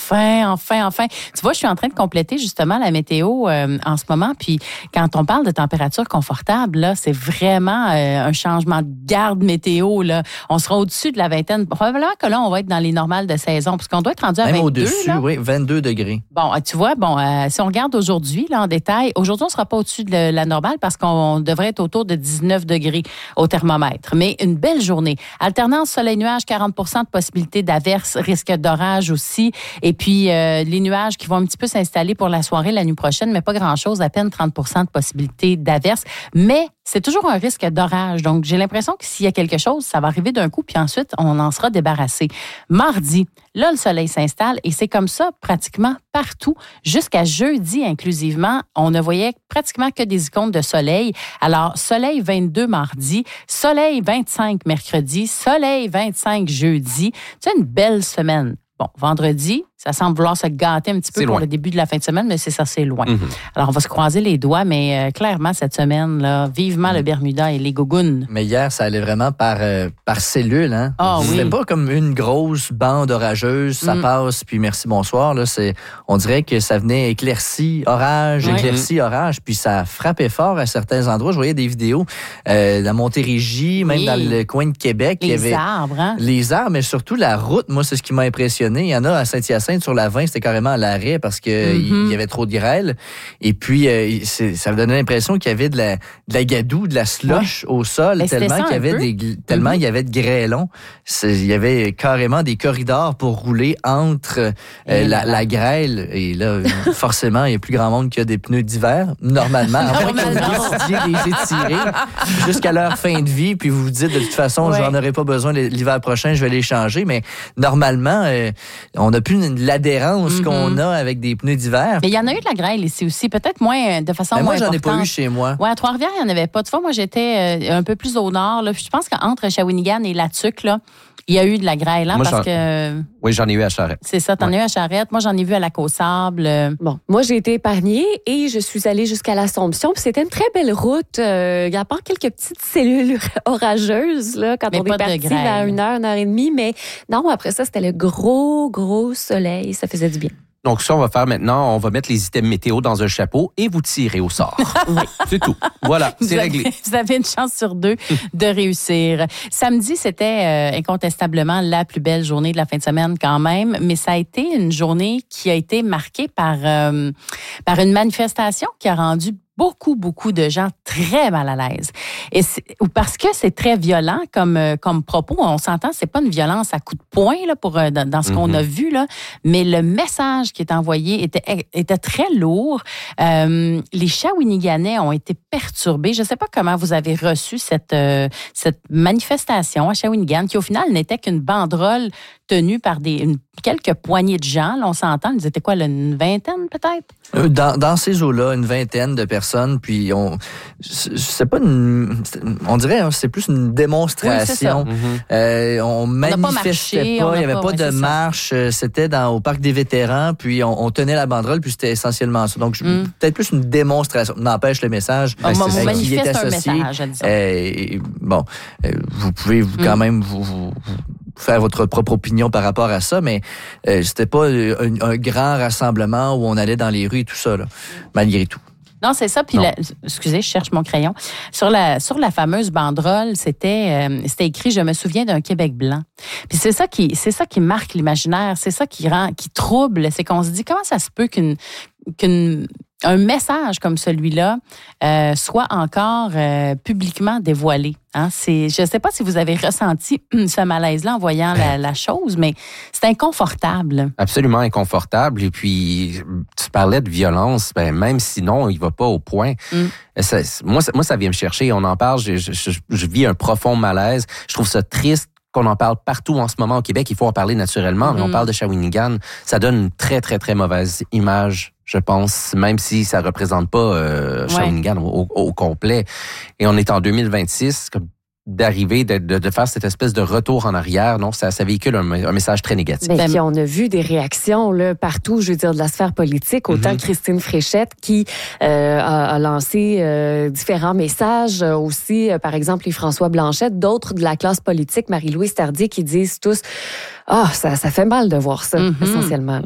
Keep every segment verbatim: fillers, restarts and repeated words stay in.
enfin, enfin, enfin. Tu vois, je suis en train de compléter justement la météo euh, en ce moment. Puis quand on parle de température confortable, là, c'est vraiment euh, un changement de garde météo. Là. On sera au-dessus de la vingtaine. Probablement que là, on va être dans les normales de saison, parce qu'on doit être rendu à Même vingt-deux. au-dessus, là. oui, vingt-deux degrés. Bon, tu vois, bon, euh, si on regarde aujourd'hui, là, en détail, aujourd'hui, on ne sera pas au-dessus de la normale parce qu'on devrait être autour de dix-neuf degrés au thermomètre. Mais une belle journée. Alternance soleil-nuage, quarante pour cent de possibilité d'averse, risque d'orage aussi. Et puis, euh, les nuages qui vont un petit peu s'installer pour la soirée, la nuit prochaine, mais pas grand-chose, à peine trente pour cent de possibilité d'averse. Mais c'est toujours un risque d'orage. Donc, j'ai l'impression que s'il y a quelque chose, ça va arriver d'un coup, puis ensuite, on en sera débarrassé. Mardi, là, le soleil s'installe et c'est comme ça pratiquement partout. Jusqu'à jeudi, inclusivement, on ne voyait pratiquement que des icônes de soleil. Alors, soleil vingt-deux mardi, soleil vingt-cinq mercredi, soleil vingt-cinq jeudi. C'est une belle semaine. Bon, vendredi, ça semble vouloir se gâter un petit peu C'est pour loin. le début de la fin de semaine, mais c'est ça, c'est loin. Mm-hmm. Alors, on va se croiser les doigts, mais euh, clairement, cette semaine, là, vivement le Bermuda et les gougounes. Mais hier, ça allait vraiment par, euh, par cellule. Hein? Ah C'était oui. pas comme une grosse bande orageuse, ça Mm. passe, puis merci, bonsoir. Là, c'est, on dirait que ça venait éclairci, orage, Ouais. éclairci, orage, puis ça frappait fort à certains endroits. Je voyais des vidéos euh, dans Montérégie, même Oui. dans le coin de Québec. Il y Les avait arbres, hein? les arbres, mais surtout la route. Moi, c'est ce qui m'a impressionné. Il y en a à Saint-Hyacinthe, sur la vingt, c'était carrément à l'arrêt parce que Mm-hmm. il y avait trop de grêle. Et puis, euh, c'est, ça me donnait l'impression qu'il y avait de la, de la gadoue, de la slush au sol, Mais c'était tellement ça qu'il y un avait peu. des, gl- tellement Mm-hmm. il y avait de grêlons. C'est- Il y avait carrément des corridors pour rouler entre euh, Et la, voilà. la grêle. Et là, forcément, il y a plus grand monde qui a des pneus d'hiver, normalement. À moins que vous Normalement. décidiez de les étirer jusqu'à leur fin de vie, puis vous vous dites, de toute façon, Ouais. j'en aurai pas besoin l'hiver prochain, je vais les changer. Mais normalement, euh, on n'a plus une- l'adhérence Mm-hmm. qu'on a avec des pneus d'hiver. Mais il y en a eu de la grêle ici aussi, peut-être moins, de façon Mais moins moi, j'en ai pas importante. eu chez moi. Oui, à Trois-Rivières, il n'y en avait pas. Tu vois, moi, j'étais euh, un peu plus au nord. Là. Puis je pense qu'entre Shawinigan et La Tuque, là, il y a eu de la grêle. Hein, Moi, parce j'en- que Oui, j'en ai eu à Charette. c'est ça, t'en Ouais. as eu à Charette. Moi, j'en ai vu à Lac-aux-Sables. euh, Bon, moi, j'ai été épargnée et je suis allée jusqu'à l'Assomption. Puis c'était une très belle route. Euh, il y a pas quelques petites cellules orageuses là, quand Mais on pas est de parti grêle. vers une heure, une heure et demie. Mais non, après ça, c'était le gros, gros soleil. Ça faisait du bien. Donc, ça, on va faire maintenant, on va mettre les items météo dans un chapeau et vous tirer au sort. C'est tout. Voilà, Vous c'est avez- réglé. Vous avez une chance sur deux de réussir. Samedi, c'était euh, incontestablement la plus belle journée de la fin de semaine quand même, mais ça a été une journée qui a été marquée par, euh, par une manifestation qui a rendu beaucoup, beaucoup de gens très mal à l'aise. Et c'est- ou parce que c'est très violent comme, euh, comme propos. On s'entend, c'est pas une violence à coups de poing là, pour, euh, dans, dans ce qu'on Mhm. a vu, là, mais le message qui est envoyé était, était très lourd. Euh, les Shawiniganais ont été perturbés. Je ne sais pas comment vous avez reçu cette, euh, cette manifestation à Shawinigan, qui au final n'était qu'une banderole tenue par des, une, quelques poignées de gens. Là, on s'entend, ils étaient quoi, là, une vingtaine peut-être? Euh, Dans, dans ces eaux-là, une vingtaine de personnes, puis on, c'est c'est pas une, c'est- on dirait, hein, c'est plus une démonstration. Oui, Mhm. Euh, on n'a pas manifestait marché, pas, on il n'y n'a avait pas- pas, ouais, de c'est ça. marche, euh, c'était dans au parc des vétérans, puis on, on tenait la banderole, puis c'était essentiellement ça. Donc je- Mm. peut-être plus une démonstration. N'empêche le message On, euh, on qui est manifeste un associé. message, disons. Euh, et bon, euh, vous pouvez vous, quand Mm. même vous, vous- vous faire votre propre opinion par rapport à ça, mais euh, c'était pas euh, un, un grand rassemblement où on allait dans les rues et tout ça, là, malgré tout. Non, c'est ça. Puis, Non. la- excusez, je cherche mon crayon. Sur la sur la fameuse banderole, c'était euh, c'était écrit "Je me souviens d'un Québec blanc". Puis c'est ça qui c'est ça qui marque l'imaginaire, c'est ça qui rend qui trouble, c'est qu'on se dit comment ça se peut qu'une qu'une un message comme celui-là euh, soit encore euh, publiquement dévoilé. Hein? C'est, je ne sais pas si vous avez ressenti ce malaise-là en voyant la, la chose, mais c'est inconfortable. Absolument inconfortable. Et puis, tu parlais de violence, ben, même sinon, il va pas au point. Mm. Ça, moi, ça, moi, ça vient me chercher. On en parle, je, je, je, je vis un profond malaise. Je trouve ça triste qu'on en parle partout en ce moment au Québec. Il faut en parler naturellement, mais on Mm. parle de Shawinigan. Ça donne une très, très, très mauvaise image, je pense, même si ça représente pas euh, Shawinigan au, au, au complet. Et on est en deux mille vingt-six, comme d'arriver, de, de, de faire cette espèce de retour en arrière. Non, ça, ça véhicule un, un message très négatif. Ben, puis on a vu des réactions là, partout, je veux dire, de la sphère politique. Autant Mm-hmm. Christine Fréchette qui euh, a, a lancé euh, différents messages. Euh, aussi, euh, par exemple, les François Blanchette. D'autres de la classe politique, Marie-Louise Tardy, qui disent tous « Ah, ça, ça fait mal de voir ça, Mm-hmm. essentiellement. » là.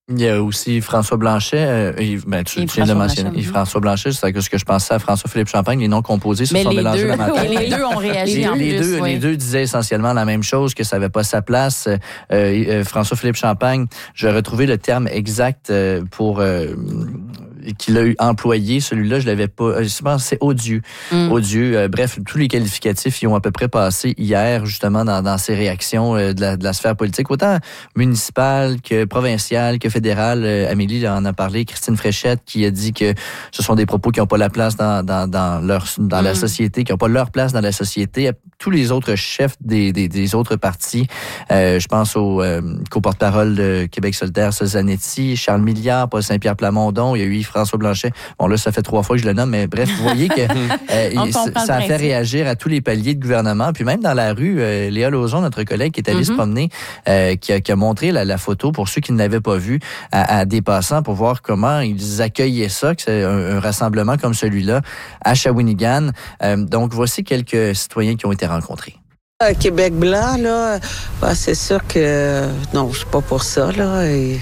Il y a aussi François Blanchet. Euh, ben, tu, tu viens de mentionner. Et François Blanchet, c'est ce que je pensais à François-Philippe Champagne. Les noms composés se sont mélangés dans ma tête. Les deux ont réagi les, en les plus. Deux, oui. Les deux disaient essentiellement la même chose, que ça n'avait pas sa place. Euh, euh, François-Philippe Champagne, je vais retrouver le terme exact euh, pour... Euh, qu'il a eu employé, celui-là, je l'avais pas. Je pense que c'est odieux. Mm. Odieux. Euh, bref, tous les qualificatifs y ont à peu près passé hier, justement, dans, dans ces réactions euh, de, la, de la sphère politique, autant municipale que provinciale que fédérale. Euh, Amélie en a parlé, Christine Fréchette, qui a dit que ce sont des propos qui n'ont pas la place dans, dans, dans, leur, dans mm. la société, qui n'ont pas leur place dans la société. Tous les autres chefs des, des, des autres partis, euh, je pense au euh, co-porte-parole de Québec solidaire, Zanetti, Charles Milliard, Paul Saint-Pierre Plamondon, il y a eu François Blanchet. Bon, là, ça fait trois fois que je le nomme, mais bref, vous voyez que euh, ça a fait réagir à tous les paliers de gouvernement. Puis même dans la rue, euh, Léa Lauzon, notre collègue qui est allée mm-hmm. se promener, euh, qui, a, qui a montré la, la photo pour ceux qui ne l'avaient pas vue à, à des passants pour voir comment ils accueillaient ça, que c'est un, un rassemblement comme celui-là à Shawinigan. Euh, donc, voici quelques citoyens qui ont été rencontrés. Québec blanc, là, ben, c'est sûr que non, je suis pas pour ça, là. Et,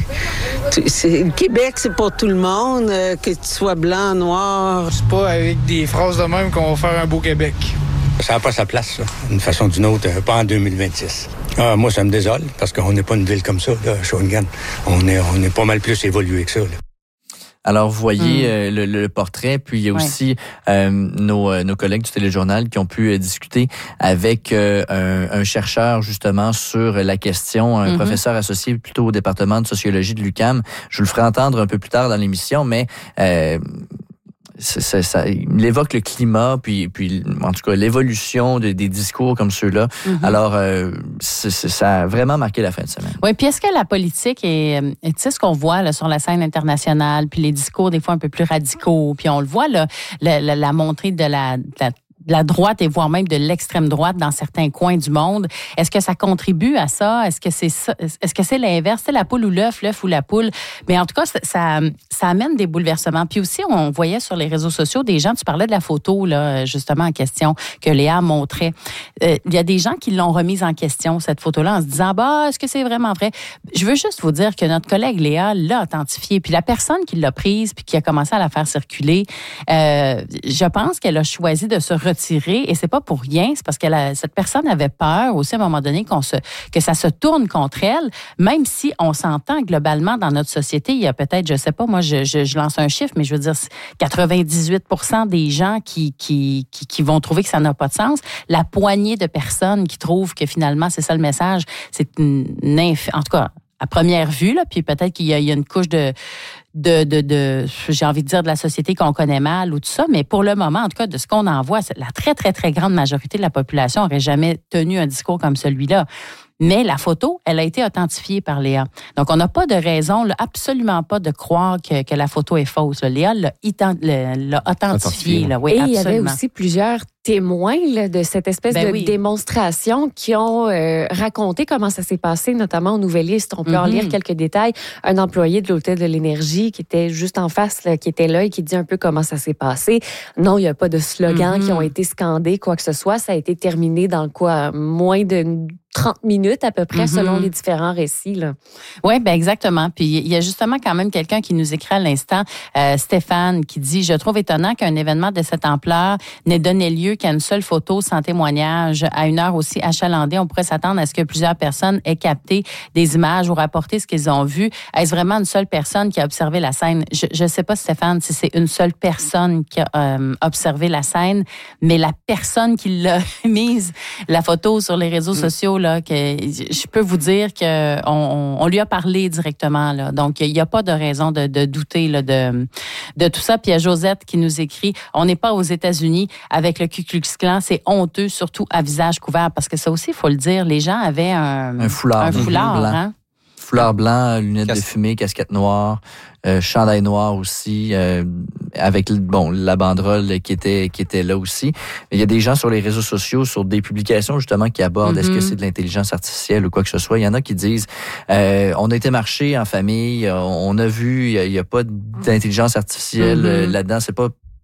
c'est, Québec, c'est pour tout le monde, euh, que tu sois blanc, noir. C'est pas avec des phrases de même qu'on va faire un beau Québec. Ça n'a pas sa place, là, d'une façon ou d'une autre, pas en deux mille vingt-six. Ah, moi, ça me désole, parce qu'on n'est pas une ville comme ça, là, Shawinigan. On est, on est pas mal plus évolué que ça, là. Alors, vous voyez mm. euh, le, le portrait, puis il y a aussi ouais. euh, nos, euh, nos collègues du Téléjournal qui ont pu euh, discuter avec euh, un, un chercheur, justement, sur la question, un mm-hmm. professeur associé plutôt au département de sociologie de l'U Q A M. Je vous le ferai entendre un peu plus tard dans l'émission, mais... Euh, C'est, c'est, ça, il évoque le climat, puis, puis en tout cas l'évolution de, des discours comme ceux-là. Mm-hmm. Alors, euh, c'est, c'est, ça a vraiment marqué la fin de semaine. Oui, puis est-ce que la politique est, tu sais, ce qu'on voit là, sur la scène internationale, puis les discours des fois un peu plus radicaux, puis on le voit là, la, la, la montée de la, de la de la droite et voire même de l'extrême droite dans certains coins du monde. Est-ce que ça contribue à ça? Est-ce que c'est ça? Est-ce que c'est l'inverse? C'est la poule ou l'œuf, l'œuf ou la poule? Mais en tout cas, ça, ça amène des bouleversements. Puis aussi, on voyait sur les réseaux sociaux des gens, tu parlais de la photo, là, justement, en question, que Léa montrait. Euh, il y a des gens qui l'ont remise en question, cette photo-là, en se disant, bah, est-ce que c'est vraiment vrai? Je veux juste vous dire que notre collègue Léa l'a authentifiée. Puis la personne qui l'a prise puis qui a commencé à la faire circuler, euh, je pense qu'elle a choisi de se retirer. Et c'est pas pour rien, c'est parce que la, cette personne avait peur aussi à un moment donné qu'on se, que ça se tourne contre elle, même si on s'entend globalement dans notre société, il y a peut-être, je sais pas, moi je, je, je lance un chiffre, mais je veux dire quatre-vingt-dix-huit pour cent des gens qui, qui, qui, qui vont trouver que ça n'a pas de sens. La poignée de personnes qui trouvent que finalement c'est ça le message, c'est une, une inf... en tout cas à première vue, là, puis peut-être qu'il y a, il y a une couche de De, de, de, j'ai envie de dire de la société qu'on connaît mal ou tout ça, mais pour le moment, en tout cas, de ce qu'on en voit, la très, très, très grande majorité de la population n'aurait jamais tenu un discours comme celui-là. Mais la photo, elle a été authentifiée par Léa. Donc, on n'a pas de raison, là, absolument pas, de croire que, que la photo est fausse. Là. Léa l'a, l'a, l'a authentifiée. Là. Oui, et absolument. Il y avait aussi plusieurs témoins là, de cette espèce ben de oui. démonstration qui ont euh, raconté comment ça s'est passé, notamment au Nouvelliste. On peut mm-hmm. en lire quelques détails. Un employé de l'Hôtel de l'Énergie qui était juste en face, là, qui était là et qui dit un peu comment ça s'est passé. Non, il n'y a pas de slogans mm-hmm. qui ont été scandés, quoi que ce soit. Ça a été terminé dans quoi, moins de trente minutes à peu près, mm-hmm. selon les différents récits. Là. Oui, ben exactement. Puis il y a justement quand même quelqu'un qui nous écrit à l'instant, euh, Stéphane, qui dit « Je trouve étonnant qu'un événement de cette ampleur n'ait donné lieu qu'à une seule photo sans témoignage. À une heure aussi achalandée, on pourrait s'attendre à ce que plusieurs personnes aient capté des images ou rapporté ce qu'ils ont vu. Est-ce vraiment une seule personne qui a observé la scène? Je ne sais pas, Stéphane, si c'est une seule personne qui a euh, observé la scène, mais la personne qui l'a mise, la photo sur les réseaux mm. sociaux, là, que je peux vous dire qu'on on, on lui a parlé directement. Là. Donc, il n'y a pas de raison de, de douter là, de, de tout ça. Puis il y a Josette qui nous écrit « On n'est pas aux États-Unis avec le Ku Klux Klan, c'est honteux, surtout à visage couvert. » Parce que ça aussi, il faut le dire, les gens avaient un, un foulard, un foulard blanc. Hein? Foulard blanc, lunettes Cas- de fumée, casquette noire, euh, chandail noir aussi, euh, avec bon la banderole qui était qui était là aussi. Il y a des gens sur les réseaux sociaux, sur des publications justement qui abordent mm-hmm. est-ce que c'est de l'intelligence artificielle ou quoi que ce soit. Il y en a qui disent euh, on a été marcher en famille, on a vu, il n'y a, a pas d'intelligence artificielle mm-hmm. là-dedans, c'est pas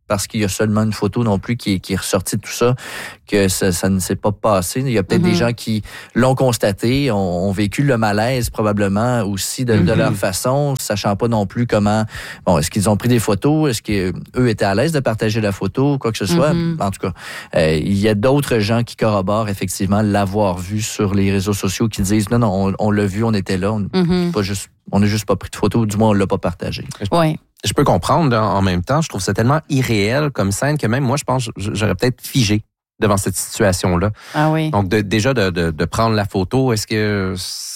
parce qu'il y a seulement une photo non plus qui est, qui est ressortie de tout ça, que ça, ça ne s'est pas passé. Il y a peut-être mm-hmm. des gens qui l'ont constaté, ont, ont vécu le malaise probablement aussi de, mm-hmm. de leur façon, sachant pas non plus comment, bon, est-ce qu'ils ont pris des photos, est-ce qu'eux étaient à l'aise de partager la photo, quoi que ce soit. Mm-hmm. En tout cas, euh, il y a d'autres gens qui corroborent effectivement l'avoir vu sur les réseaux sociaux, qui disent non, non, on, on l'a vu, on était là, on mm-hmm. pas juste, on n'a juste pas pris de photo, du moins on l'a pas partagé. Oui. Je peux comprendre, en même temps, je trouve ça tellement irréel comme scène que même moi, je pense que j'aurais peut-être figé devant cette situation-là. Ah oui. Donc, de, déjà, de, de, de prendre la photo, est-ce que...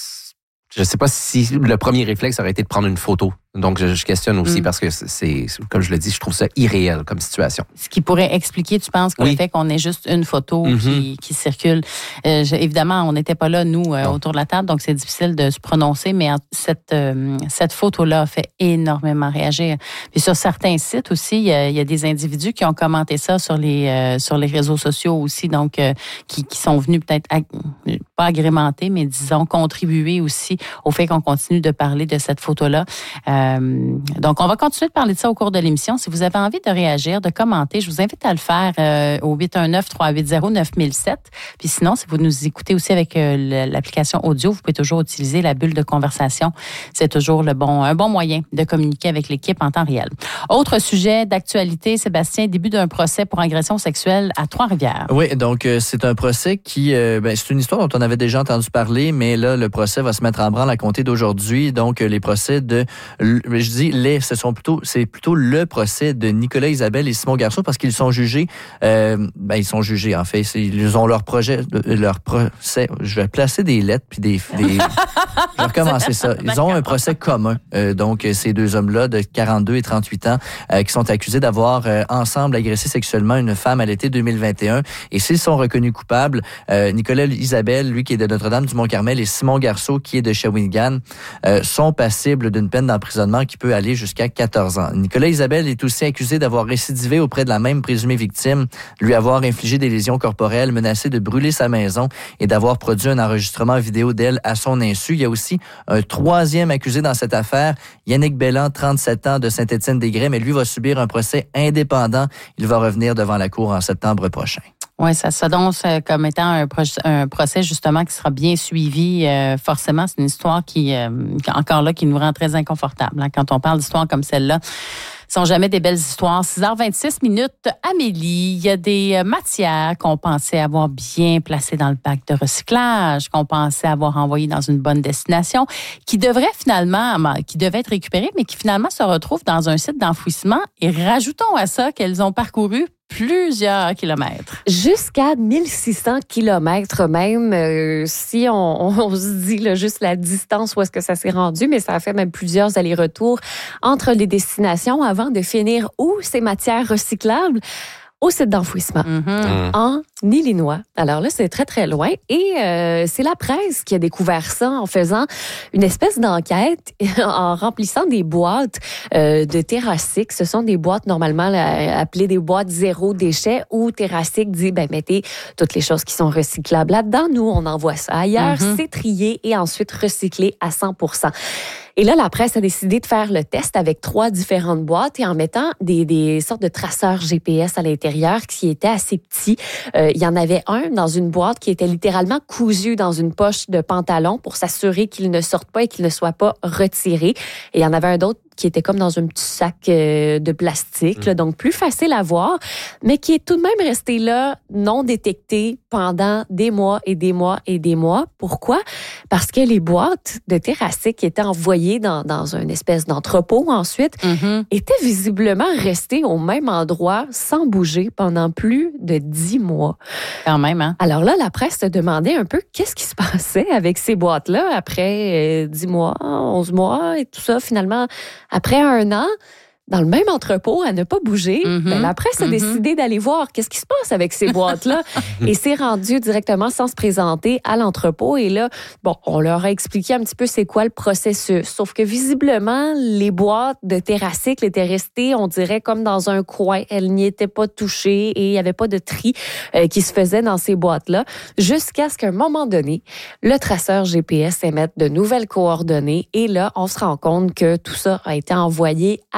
Je sais pas si le premier réflexe aurait été de prendre une photo. Donc, je, je questionne aussi mm. parce que c'est, comme je le dis, je trouve ça irréel comme situation. Ce qui pourrait expliquer, tu penses, que oui. le fait qu'on ait juste une photo mm-hmm. qui, qui circule. Euh, je, évidemment, on n'était pas là, nous, euh, autour de la table, donc c'est difficile de se prononcer, mais en, cette, euh, cette photo-là a fait énormément réagir. Puis sur certains sites aussi, il y a, il y a des individus qui ont commenté ça sur les, euh, sur les réseaux sociaux aussi, donc euh, qui, qui sont venus peut-être, ag- pas agrémenter, mais disons contribuer aussi au fait qu'on continue de parler de cette photo-là. Euh, Euh, donc, on va continuer de parler de ça au cours de l'émission. Si vous avez envie de réagir, de commenter, je vous invite à le faire euh, au huit un neuf, trois huit zéro, neuf zéro zéro sept. Puis sinon, si vous nous écoutez aussi avec euh, l'application audio, vous pouvez toujours utiliser la bulle de conversation. C'est toujours le bon, un bon moyen de communiquer avec l'équipe en temps réel. Autre sujet d'actualité, Sébastien, début d'un procès pour agression sexuelle à Trois-Rivières. Oui, donc euh, c'est un procès qui... Euh, ben, c'est une histoire dont on avait déjà entendu parler, mais là, le procès va se mettre en branle à compter d'aujourd'hui. Donc, euh, les procès de... Je dis les, ce sont plutôt, c'est plutôt le procès de Nicolas Isabelle et Simon Garceau parce qu'ils sont jugés, euh, ben ils sont jugés en fait, c'est, ils ont leur projet, leur procès. Je vais placer des lettres puis des, des je vais recommencer ça. Ils ont un procès commun, euh, donc ces deux hommes-là de quarante-deux et trente-huit ans euh, qui sont accusés d'avoir euh, ensemble agressé sexuellement une femme à l'été deux mille vingt et un. Et s'ils sont reconnus coupables, euh, Nicolas Isabelle, lui qui est de Notre-Dame-du-Mont-Carmel, et Simon Garceau qui est de Shawinigan, euh, sont passibles d'une peine d'emprisonnement qui peut aller jusqu'à quatorze ans. Nicolas Isabelle est aussi accusé d'avoir récidivé auprès de la même présumée victime, lui avoir infligé des lésions corporelles, menacé de brûler sa maison et d'avoir produit un enregistrement vidéo d'elle à son insu. Il y a aussi un troisième accusé dans cette affaire, Yannick Belland, trente-sept ans, de Saint-Étienne-des-Grès, mais lui va subir un procès indépendant. Il va revenir devant la cour en septembre prochain. Oui, ça s'annonce comme étant un, pro- un procès justement qui sera bien suivi. Euh, forcément, c'est une histoire qui, euh, encore là, qui nous rend très inconfortable. Hein, quand on parle d'histoires comme celle-là, ce sont jamais des belles histoires. six heures vingt-six minutes, Amélie, il y a des matières qu'on pensait avoir bien placées dans le bac de recyclage, qu'on pensait avoir envoyées dans une bonne destination, qui devraient finalement, qui devaient être récupérées, mais qui finalement se retrouvent dans un site d'enfouissement. Et rajoutons à ça qu'elles ont parcouru plusieurs kilomètres. Jusqu'à mille six cents kilomètres même, euh, si on, on, on se dit là, juste la distance où est-ce que ça s'est rendu, mais ça a fait même plusieurs allers-retours entre les destinations avant de finir où ces matières recyclables? Au site d'enfouissement, mm-hmm. en Illinois. Alors là, c'est très, très loin. Et euh, c'est la presse qui a découvert ça en faisant une espèce d'enquête, en remplissant des boîtes euh, de Terracyc. Ce sont des boîtes normalement là, appelées des boîtes zéro déchet, où Terracyc dit, ben mettez toutes les choses qui sont recyclables là-dedans. Nous, on envoie ça ailleurs, mm-hmm. c'est trié et ensuite recyclé à cent pour cent. Et là, la presse a décidé de faire le test avec trois différentes boîtes et en mettant des, des sortes de traceurs G P S à l'intérieur qui étaient assez petits. Euh, il y en avait un dans une boîte qui était littéralement cousu dans une poche de pantalon pour s'assurer qu'il ne sorte pas et qu'il ne soit pas retiré. Et il y en avait un autre qui était comme dans un petit sac euh, de plastique, là, donc plus facile à voir, mais qui est tout de même resté là, non détecté pendant des mois et des mois et des mois. Pourquoi? Parce que les boîtes de Terracyc qui étaient envoyées dans, dans une espèce d'entrepôt ensuite mm-hmm. étaient visiblement restées au même endroit sans bouger pendant plus de dix mois. Quand même, hein? Alors là, la presse se demandait un peu qu'est-ce qui se passait avec ces boîtes-là après euh, dix mois, onze mois et tout ça, finalement. Après un an, dans le même entrepôt, à ne pas bouger, mm-hmm. ben, la presse a mm-hmm. décidé d'aller voir qu'est-ce qui se passe avec ces boîtes-là et s'est rendu directement sans se présenter à l'entrepôt. Et là, bon, on leur a expliqué un petit peu c'est quoi le processus. Sauf que visiblement, les boîtes de Terracyc étaient restées, on dirait, comme dans un coin. Elles n'y étaient pas touchées et il n'y avait pas de tri euh, qui se faisait dans ces boîtes-là. Jusqu'à ce qu'à un moment donné, le traceur G P S émette de nouvelles coordonnées. Et là, on se rend compte que tout ça a été envoyé ailleurs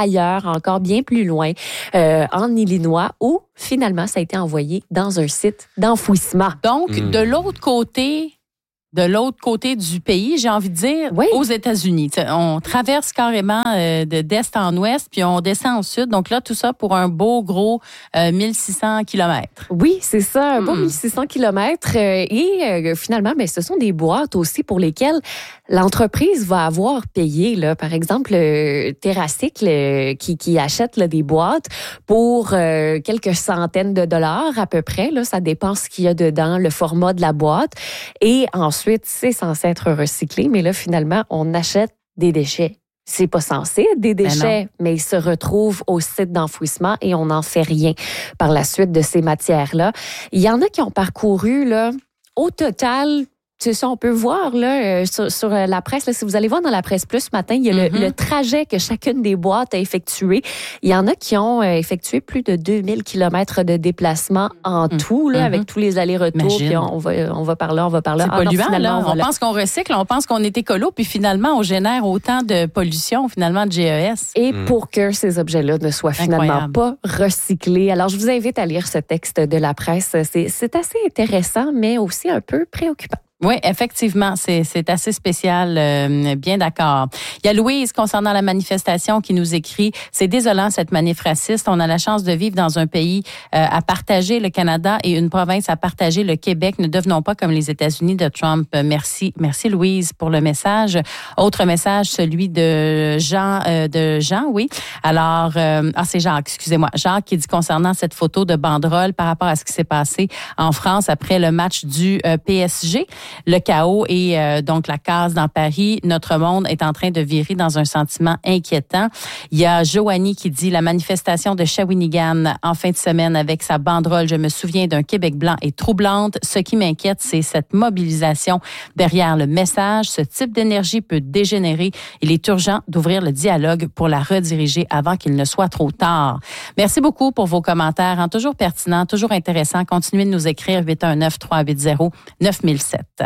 ailleurs, encore bien plus loin, euh, en Illinois, où finalement, ça a été envoyé dans un site d'enfouissement. Donc, mmh. de l'autre côté... de l'autre côté du pays, j'ai envie de dire, oui. aux États-Unis. On traverse carrément euh, de d'est en ouest, puis on descend au sud. Donc là, tout ça pour un beau gros euh, mille six cents kilomètres. Oui, c'est ça, un beau mmh. mille six cents kilomètres. Euh, et euh, finalement, ben, ce sont des boîtes aussi pour lesquelles l'entreprise va avoir payé. Là, par exemple, euh, Terracycle euh, qui, qui achète là, des boîtes pour euh, quelques centaines de dollars à peu près. Là, ça dépend ce qu'il y a dedans, le format de la boîte. Et ensuite, Ensuite, c'est censé être recyclé, mais là, finalement, on achète des déchets. C'est pas censé être des déchets, mais, mais ils se retrouvent au site d'enfouissement et on n'en fait rien par la suite de ces matières-là. Il y en a qui ont parcouru, là, au total... C'est ça, on peut voir là, euh, sur, sur la presse. Là, si vous allez voir dans la presse plus ce matin, il y a mm-hmm. le, le trajet que chacune des boîtes a effectué. Il y en a qui ont euh, effectué plus de deux mille kilomètres de déplacement en mm-hmm. tout, là, mm-hmm. avec tous les allers-retours. Puis on, on, va, on va par là, on va par là. C'est ah, polluant, non, là. On voilà. pense qu'on recycle, on pense qu'on est écolo, puis finalement, on génère autant de pollution, finalement, de G E S. Et mm. pour que ces objets-là ne soient finalement Incroyable. pas recyclés. Alors, je vous invite à lire ce texte de la presse. C'est, c'est assez intéressant, mais aussi un peu préoccupant. Oui, effectivement, c'est, c'est assez spécial, euh, bien d'accord. Il y a Louise, concernant la manifestation, qui nous écrit « C'est désolant, cette manif raciste. On a la chance de vivre dans un pays euh, à partager le Canada et une province à partager le Québec. Ne devenons pas comme les États-Unis de Trump. » Merci, merci Louise pour le message. Autre message, celui de Jean, euh, de Jean, oui. Alors, euh, ah, c'est Jacques, excusez-moi. Jacques qui dit concernant cette photo de banderole par rapport à ce qui s'est passé en France après le match du euh, P S G. Le chaos et euh, donc la casse dans Paris. Notre monde est en train de virer dans un sentiment inquiétant. Il y a Joanie qui dit « La manifestation de Shawinigan en fin de semaine avec sa banderole, je me souviens d'un Québec blanc est troublante. Ce qui m'inquiète, c'est cette mobilisation derrière le message. Ce type d'énergie peut dégénérer. Il est urgent d'ouvrir le dialogue pour la rediriger avant qu'il ne soit trop tard. » Merci beaucoup pour vos commentaires, hein, toujours pertinents, toujours intéressants. Continuez de nous écrire huit un neuf, trois huit zéro, neuf zéro zéro sept.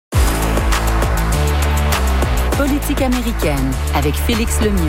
Politique américaine avec Félix Lemieux.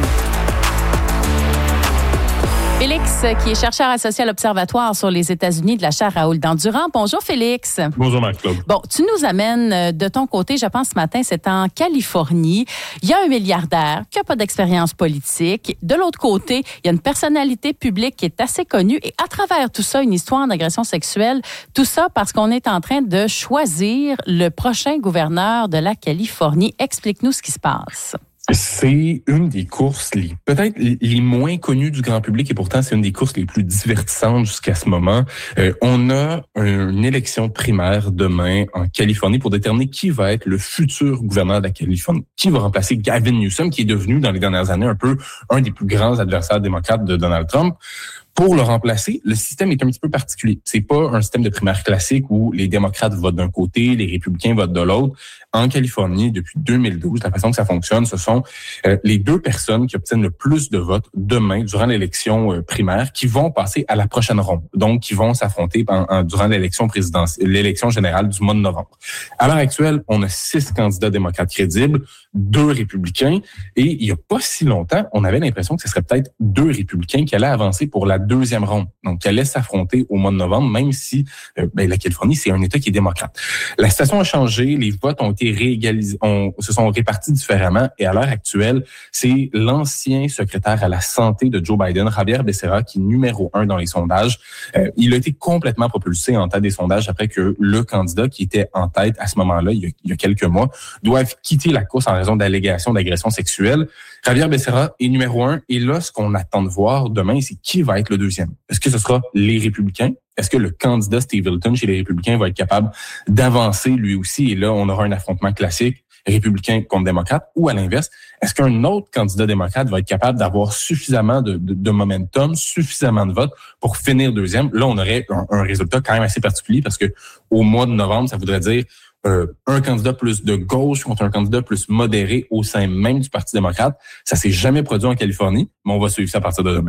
Félix, qui est chercheur associé à l'Observatoire sur les États-Unis de la chaire Raoul Dandurand. Bonjour Félix. Bonjour Marc-Claude. Bon, tu nous amènes de ton côté, je pense ce matin, c'est en Californie. Il y a un milliardaire qui n'a pas d'expérience politique. De l'autre côté, il y a une personnalité publique qui est assez connue. Et à travers tout ça, une histoire d'agression sexuelle. Tout ça parce qu'on est en train de choisir le prochain gouverneur de la Californie. Explique-nous ce qui se passe. C'est une des courses les, peut-être les moins connues du grand public et pourtant c'est une des courses les plus divertissantes jusqu'à ce moment. Euh, on a une élection primaire demain en Californie pour déterminer qui va être le futur gouverneur de la Californie, qui va remplacer Gavin Newsom, qui est devenu dans les dernières années un peu un des plus grands adversaires démocrates de Donald Trump. Pour le remplacer, le système est un petit peu particulier. C'est pas un système de primaire classique où les démocrates votent d'un côté, les républicains votent de l'autre. En Californie, depuis deux mille douze, la façon que ça fonctionne, ce sont euh, les deux personnes qui obtiennent le plus de votes demain, durant l'élection euh, primaire, qui vont passer à la prochaine ronde. Donc, qui vont s'affronter en, en, durant l'élection présidentielle, l'élection générale du mois de novembre. À l'heure actuelle, on a six candidats démocrates crédibles, deux républicains, et il y a pas si longtemps, on avait l'impression que ce serait peut-être deux républicains qui allaient avancer pour la deuxième ronde, donc qui allaient s'affronter au mois de novembre, même si euh, ben, la Californie, c'est un État qui est démocrate. La situation a changé, les votes ont été réégalisés, on, se sont répartis différemment, et à l'heure actuelle, c'est l'ancien secrétaire à la santé de Joe Biden, Javier Becerra, qui est numéro un dans les sondages. Euh, il a été complètement propulsé en tête des sondages après que le candidat qui était en tête à ce moment-là, il y a, il y a quelques mois, doive quitter la course en raison d'allégations d'agression sexuelle. Javier Becerra est numéro un, et là, ce qu'on attend de voir demain, c'est qui va être le deuxième. Est-ce que ce sera les républicains? Est-ce que le candidat Steve Hilton chez les républicains va être capable d'avancer lui aussi? Et là, on aura un affrontement classique, républicain contre démocrate, ou à l'inverse, est-ce qu'un autre candidat démocrate va être capable d'avoir suffisamment de, de, de momentum, suffisamment de votes pour finir deuxième? Là, on aurait un, un résultat quand même assez particulier parce que au mois de novembre, ça voudrait dire Euh, un candidat plus de gauche contre un candidat plus modéré au sein même du Parti démocrate. Ça s'est jamais produit en Californie, mais on va suivre ça à partir de demain.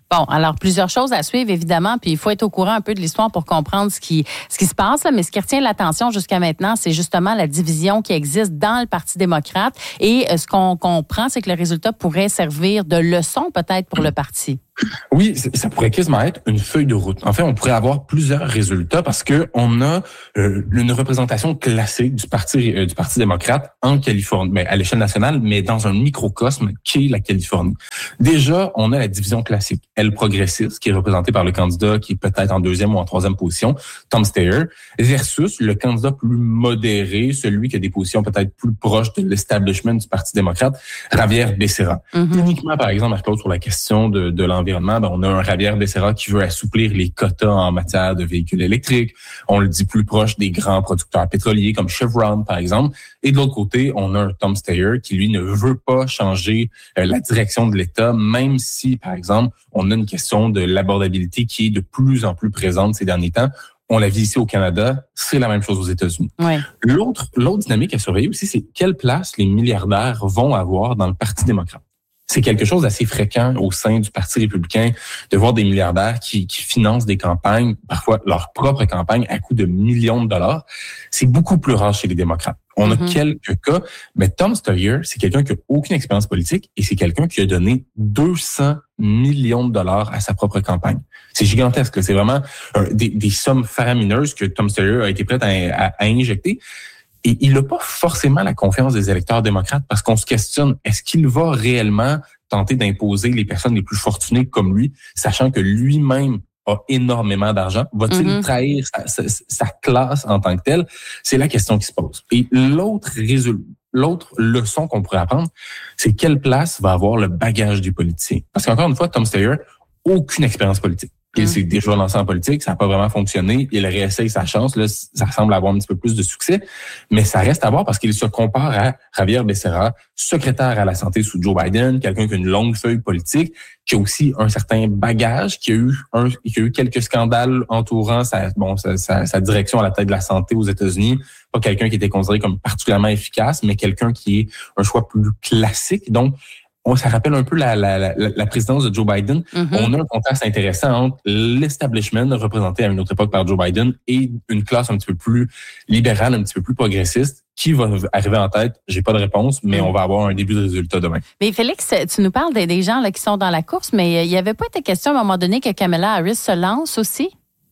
Bon, alors plusieurs choses à suivre, évidemment, puis il faut être au courant un peu de l'histoire pour comprendre ce qui ce qui se passe. Là. Mais ce qui retient l'attention jusqu'à maintenant, c'est justement la division qui existe dans le Parti démocrate. Et ce qu'on comprend, c'est que le résultat pourrait servir de leçon peut-être pour le parti. Oui, ça pourrait quasiment être une feuille de route. En fait, on pourrait avoir plusieurs résultats parce que on a euh, une représentation classique du parti euh, du Parti démocrate en Californie, mais à l'échelle nationale, mais dans un microcosme qui est la Californie. Déjà, on a la division classique, elle progressiste, qui est représentée par le candidat qui est peut-être en deuxième ou en troisième position, Tom Steyer, versus le candidat plus modéré, celui qui a des positions peut-être plus proches de l'establishment du Parti démocrate, Javier Becerra. Mm-hmm. Uniquement, par exemple, Marc-Claude, sur la question de, de l'environnement, Ben, on a un Javier Becerra qui veut assouplir les quotas en matière de véhicules électriques. On le dit plus proche des grands producteurs pétroliers comme Chevron, par exemple. Et de l'autre côté, on a un Tom Steyer qui, lui, ne veut pas changer euh, la direction de l'État, même si, par exemple, on a une question de l'abordabilité qui est de plus en plus présente ces derniers temps. On la vit ici au Canada, c'est la même chose aux États-Unis. Ouais. L'autre, l'autre dynamique à surveiller aussi, c'est quelle place les milliardaires vont avoir dans le Parti démocrate. C'est quelque chose d'assez fréquent au sein du Parti républicain de voir des milliardaires qui, qui financent des campagnes, parfois leur propre campagne, à coût de millions de dollars. C'est beaucoup plus rare chez les démocrates. On mm-hmm. a quelques cas, mais Tom Steyer, c'est quelqu'un qui n'a aucune expérience politique et c'est quelqu'un qui a donné deux cents millions de dollars à sa propre campagne. C'est gigantesque. C'est vraiment euh, des, des sommes faramineuses que Tom Steyer a été prêt à, à, à injecter. Et il n'a pas forcément la confiance des électeurs démocrates parce qu'on se questionne, est-ce qu'il va réellement tenter d'imposer les personnes les plus fortunées comme lui, sachant que lui-même a énormément d'argent? Va-t-il mm-hmm. trahir sa, sa, sa classe en tant que telle? C'est la question qui se pose. Et l'autre résultat, l'autre leçon qu'on pourrait apprendre, c'est quelle place va avoir le bagage du politicien. Parce qu'encore une fois, Tom Steyer, aucune expérience politique. Il s'est déjà lancé en politique, ça n'a pas vraiment fonctionné. Il réessaye sa chance. Là, ça semble avoir un petit peu plus de succès, mais ça reste à voir parce qu'il se compare à Javier Becerra, secrétaire à la santé sous Joe Biden, quelqu'un qui a une longue feuille politique, qui a aussi un certain bagage, qui a eu un, qui a eu quelques scandales entourant sa, bon, sa, sa, sa direction à la tête de la santé aux États-Unis. Pas quelqu'un qui était considéré comme particulièrement efficace, mais quelqu'un qui est un choix plus classique. Donc, on, ça rappelle un peu la, la, la, la présidence de Joe Biden. Mm-hmm. On a un contraste intéressant entre l'establishment représenté à une autre époque par Joe Biden et une classe un petit peu plus libérale, un petit peu plus progressiste. Qui va arriver en tête? J'ai pas de réponse, mais mm. on va avoir un début de résultat demain. Mais Félix, tu nous parles des, des gens là, qui sont dans la course, mais il n'y avait pas été question à un moment donné que Kamala Harris se lance aussi?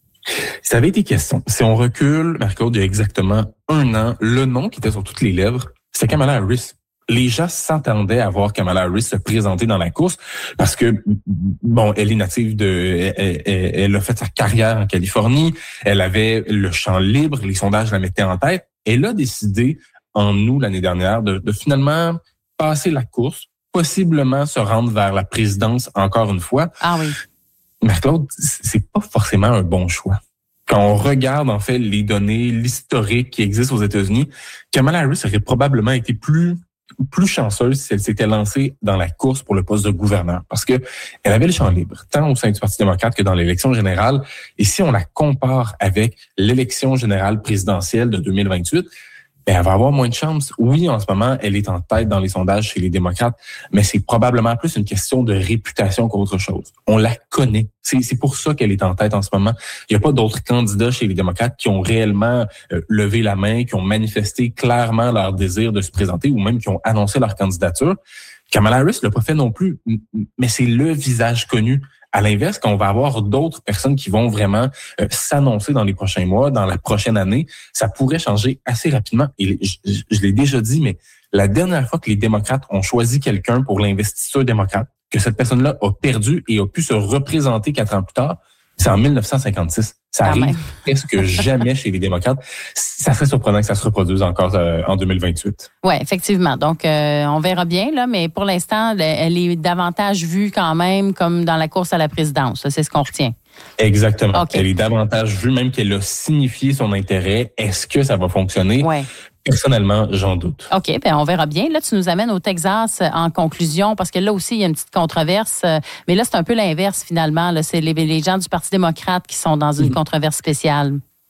Ça avait été question. Si on recule, Marc-Claude, il y a exactement un an, le nom qui était sur toutes les lèvres, c'était Kamala Harris. Les gens s'attendaient à voir Kamala Harris se présenter dans la course parce que, bon, elle est native de... Elle, elle, elle a fait sa carrière en Californie, elle avait le champ libre, les sondages la mettaient en tête. Elle a décidé, en août l'année dernière, de, de finalement passer la course, possiblement se rendre vers la présidence encore une fois. Ah oui. Marc-Claude, c'est pas forcément un bon choix. Quand on regarde, en fait, les données, l'historique qui existe aux États-Unis, Kamala Harris aurait probablement été plus... plus chanceuse si elle s'était lancée dans la course pour le poste de gouverneur parce que elle avait le champ libre, tant au sein du Parti démocrate que dans l'élection générale. Et si on la compare avec l'élection générale présidentielle de deux mille vingt-huit, ben, elle va avoir moins de chance. Oui, en ce moment, elle est en tête dans les sondages chez les démocrates, mais c'est probablement plus une question de réputation qu'autre chose. On la connaît. C'est, c'est pour ça qu'elle est en tête en ce moment. Il n'y a pas d'autres candidats chez les démocrates qui ont réellement euh, levé la main, qui ont manifesté clairement leur désir de se présenter ou même qui ont annoncé leur candidature. Kamala Harris l'a pas fait non plus, mais c'est le visage connu. À l'inverse, quand on va avoir d'autres personnes qui vont vraiment euh, s'annoncer dans les prochains mois, dans la prochaine année, ça pourrait changer assez rapidement. Et je, je, je l'ai déjà dit, mais la dernière fois que les démocrates ont choisi quelqu'un pour l'investiture démocrate, que cette personne-là a perdu et a pu se représenter quatre ans plus tard, c'est en dix-neuf cent cinquante-six. Ça ah arrive ben. presque jamais chez les démocrates. Ça serait surprenant que ça se reproduise encore euh, en deux mille vingt-huit. Oui, effectivement. Donc, euh, on verra bien, là, mais pour l'instant, elle est davantage vue quand même comme dans la course à la présidence. C'est ce qu'on retient. Exactement. Okay. Elle est davantage vue, même qu'elle a signifié son intérêt. Est-ce que ça va fonctionner? Oui. Personnellement, j'en doute. OK, bien, on verra bien. Là, tu nous amènes au Texas en conclusion, parce que là aussi, il y a une petite controverse. Mais là, c'est un peu l'inverse, finalement. Là, c'est les, les gens du Parti démocrate qui sont dans une controverse spéciale.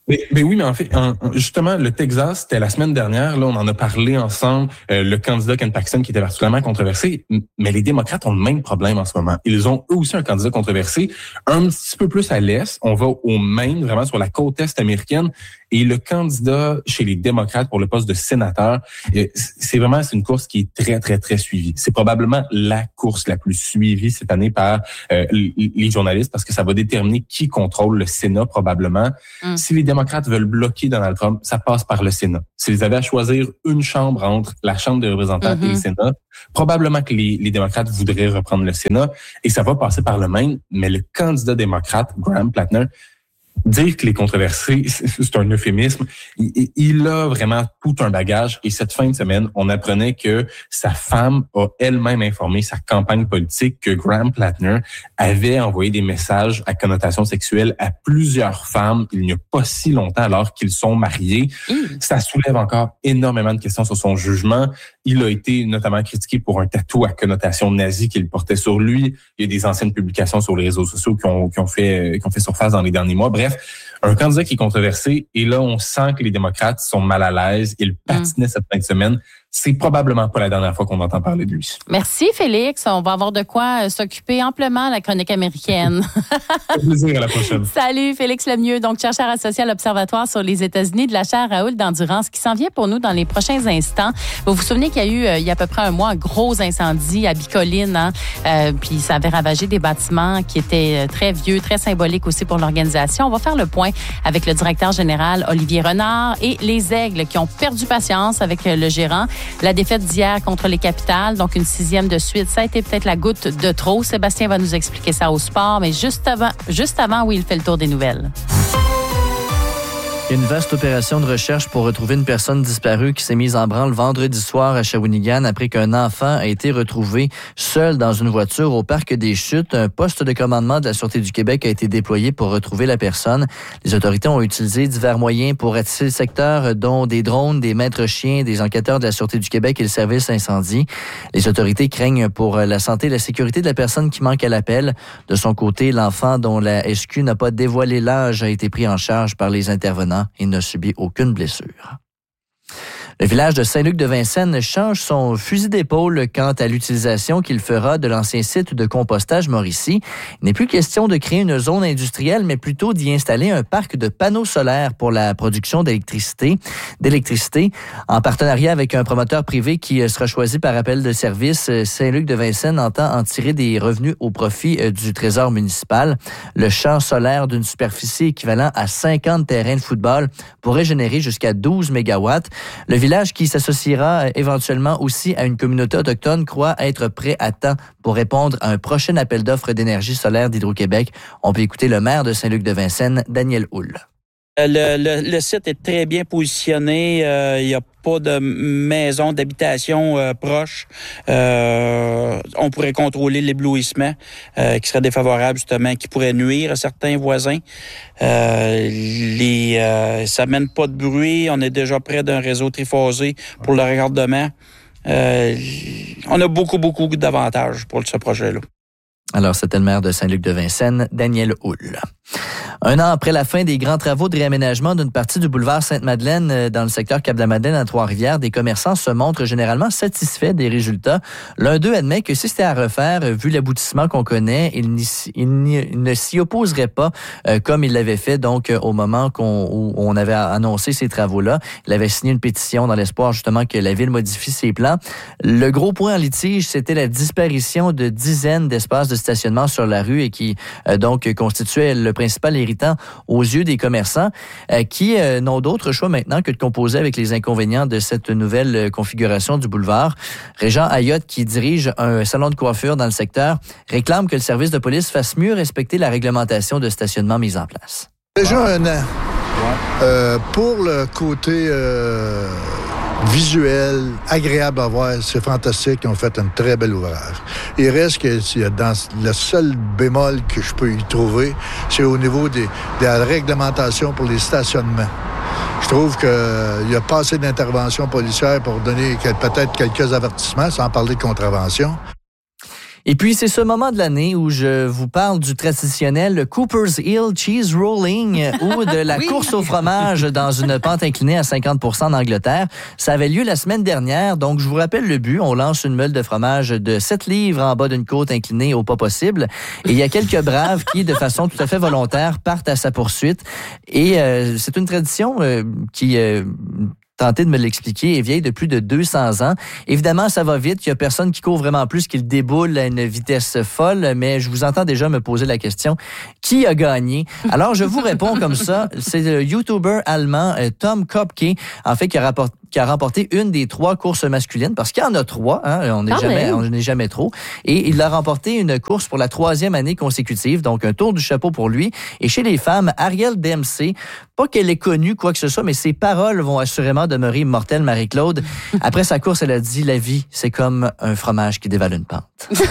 Mais, mais oui, mais en fait, en, justement, le Texas, c'était la semaine dernière, là, on en a parlé ensemble, euh, le candidat Ken Paxton qui était particulièrement controversé, mais les démocrates ont le même problème en ce moment. Ils ont eux aussi un candidat controversé, un petit peu plus à l'est, on va au Maine, vraiment sur la côte est américaine, et le candidat chez les démocrates pour le poste de sénateur, c'est vraiment c'est une course qui est très, très, très suivie. C'est probablement la course la plus suivie cette année par euh, les journalistes parce que ça va déterminer qui contrôle le Sénat probablement. Mm. Si les démocrates veulent bloquer Donald Trump, ça passe par le Sénat. S'ils avaient à choisir une chambre entre la Chambre des représentants mm-hmm. et le Sénat, probablement que les, les démocrates voudraient reprendre le Sénat et ça va passer par le Maine, mais le candidat démocrate, Graham Plattner, dire qu'il est controversé, c'est un euphémisme. Il, il a vraiment tout un bagage. Et cette fin de semaine, on apprenait que sa femme a elle-même informé sa campagne politique que Graham Plattner avait envoyé des messages à connotation sexuelle à plusieurs femmes il n'y a pas si longtemps alors qu'ils sont mariés. Mmh. Ça soulève encore énormément de questions sur son jugement. Il a été notamment critiqué pour un tatou à connotation nazie qu'il portait sur lui. Il y a des anciennes publications sur les réseaux sociaux qui ont, qui ont fait, qui ont fait surface dans les derniers mois. Bref, un candidat qui est controversé, et là, on sent que les démocrates sont mal à l'aise. Ils patinaient mmh. cette fin de semaine. C'est probablement pas la dernière fois qu'on entend parler de lui. Merci, Félix. On va avoir de quoi s'occuper amplement à la chronique américaine. Avec plaisir, à la prochaine. Salut, Félix Lemieux, donc chercheur associé à l'Observatoire sur les États-Unis de la chaire Raoul d'endurance qui s'en vient pour nous dans les prochains instants. Vous vous souvenez qu'il y a eu, euh, il y a à peu près un mois, un gros incendie à Bicoline, hein? euh, puis ça avait ravagé des bâtiments qui étaient très vieux, très symboliques aussi pour l'organisation. On va faire le point avec le directeur général Olivier Renard et les Aigles qui ont perdu patience avec le gérant. La défaite d'hier contre les Capitales, donc une sixième de suite, ça a été peut-être la goutte de trop. Sébastien va nous expliquer ça au sport, mais juste avant, juste avant, oui, il fait le tour des nouvelles. Une vaste opération de recherche pour retrouver une personne disparue qui s'est mise en branle vendredi soir à Shawinigan après qu'un enfant a été retrouvé seul dans une voiture au parc des Chutes. Un poste de commandement de la Sûreté du Québec a été déployé pour retrouver la personne. Les autorités ont utilisé divers moyens pour ratisser le secteur, dont des drones, des maîtres chiens, des enquêteurs de la Sûreté du Québec et le service incendie. Les autorités craignent pour la santé et la sécurité de la personne qui manque à l'appel. De son côté, l'enfant dont la S Q n'a pas dévoilé l'âge a été pris en charge par les intervenants. Il n'a subi aucune blessure. Le village de Saint-Luc-de-Vincennes change son fusil d'épaule quant à l'utilisation qu'il fera de l'ancien site de compostage Mauricie. Il n'est plus question de créer une zone industrielle, mais plutôt d'y installer un parc de panneaux solaires pour la production d'électricité, d'électricité. En partenariat avec un promoteur privé qui sera choisi par appel de service, Saint-Luc-de-Vincennes entend en tirer des revenus au profit du trésor municipal. Le champ solaire d'une superficie équivalent à cinquante terrains de football pourrait générer jusqu'à douze mégawatts. Le village qui s'associera éventuellement aussi à une communauté autochtone croit être prêt à temps pour répondre à un prochain appel d'offres d'énergie solaire d'Hydro-Québec. On peut écouter le maire de Saint-Luc-de-Vincennes, Daniel Houle. Le, le, le site est très bien positionné. Euh, il n'y a pas de maison d'habitation euh, proche. Euh, on pourrait contrôler l'éblouissement euh, qui serait défavorable, justement, qui pourrait nuire à certains voisins. Euh, les, euh, ça mène pas de bruit. On est déjà près d'un réseau triphasé pour le raccordement. Euh, on a beaucoup, beaucoup d'avantages pour ce projet-là. Alors, c'était le maire de Saint-Luc-de-Vincennes, Daniel Houle. Un an après la fin des grands travaux de réaménagement d'une partie du boulevard Sainte-Madeleine dans le secteur Cap-de-la-Madeleine à Trois-Rivières, des commerçants se montrent généralement satisfaits des résultats. L'un d'eux admet que si c'était à refaire, vu l'aboutissement qu'on connaît, il, n'y, il, n'y, il ne s'y opposerait pas euh, comme il l'avait fait donc au moment qu'on, où on avait annoncé ces travaux-là. Il avait signé une pétition dans l'espoir justement que la ville modifie ses plans. Le gros point en litige, c'était la disparition de dizaines d'espaces de stationnement sur la rue et qui euh, donc constituait le principal irritant aux yeux des commerçants euh, qui euh, n'ont d'autre choix maintenant que de composer avec les inconvénients de cette nouvelle euh, configuration du boulevard. Régent Ayotte, qui dirige un salon de coiffure dans le secteur, réclame que le service de police fasse mieux respecter la réglementation de stationnement mise en place. Déjà un an. Euh, pour le côté euh, visuel, agréable à voir, c'est fantastique. Ils ont fait un très bel ouvrage. Il reste que dans le seul bémol que je peux y trouver, c'est au niveau des, de la réglementation pour les stationnements. Je trouve qu'il y a pas assez d'interventions policières pour donner peut-être quelques avertissements, sans parler de contravention. Et puis, c'est ce moment de l'année où je vous parle du traditionnel Cooper's Hill Cheese Rolling ou de la oui. course au fromage dans une pente inclinée à cinquante pour cent en Angleterre. Ça avait lieu la semaine dernière, donc je vous rappelle le but. On lance une meule de fromage de sept livres en bas d'une côte inclinée au pas possible. Et il y a quelques braves qui, de façon tout à fait volontaire, partent à sa poursuite. Et euh, c'est une tradition euh, qui... Euh, tenter de me l'expliquer, est vieille de plus de deux cents ans. Évidemment, ça va vite. Il y a personne qui court vraiment plus qu'il déboule à une vitesse folle, mais je vous entends déjà me poser la question, qui a gagné? Alors, je vous réponds comme ça. C'est le YouTuber allemand Tom Kopke, en fait, qui a rapporté qui a remporté une des trois courses masculines, parce qu'il y en a trois, hein, on n'est ah jamais, on n'est jamais trop. Et il a remporté une course pour la troisième année consécutive, donc un tour du chapeau pour lui. Et chez les femmes, Arielle Dempsey, pas qu'elle ait connu quoi que ce soit, mais ses paroles vont assurément demeurer immortelles, Marie-Claude. Après sa course, elle a dit, la vie, c'est comme un fromage qui dévale une pente.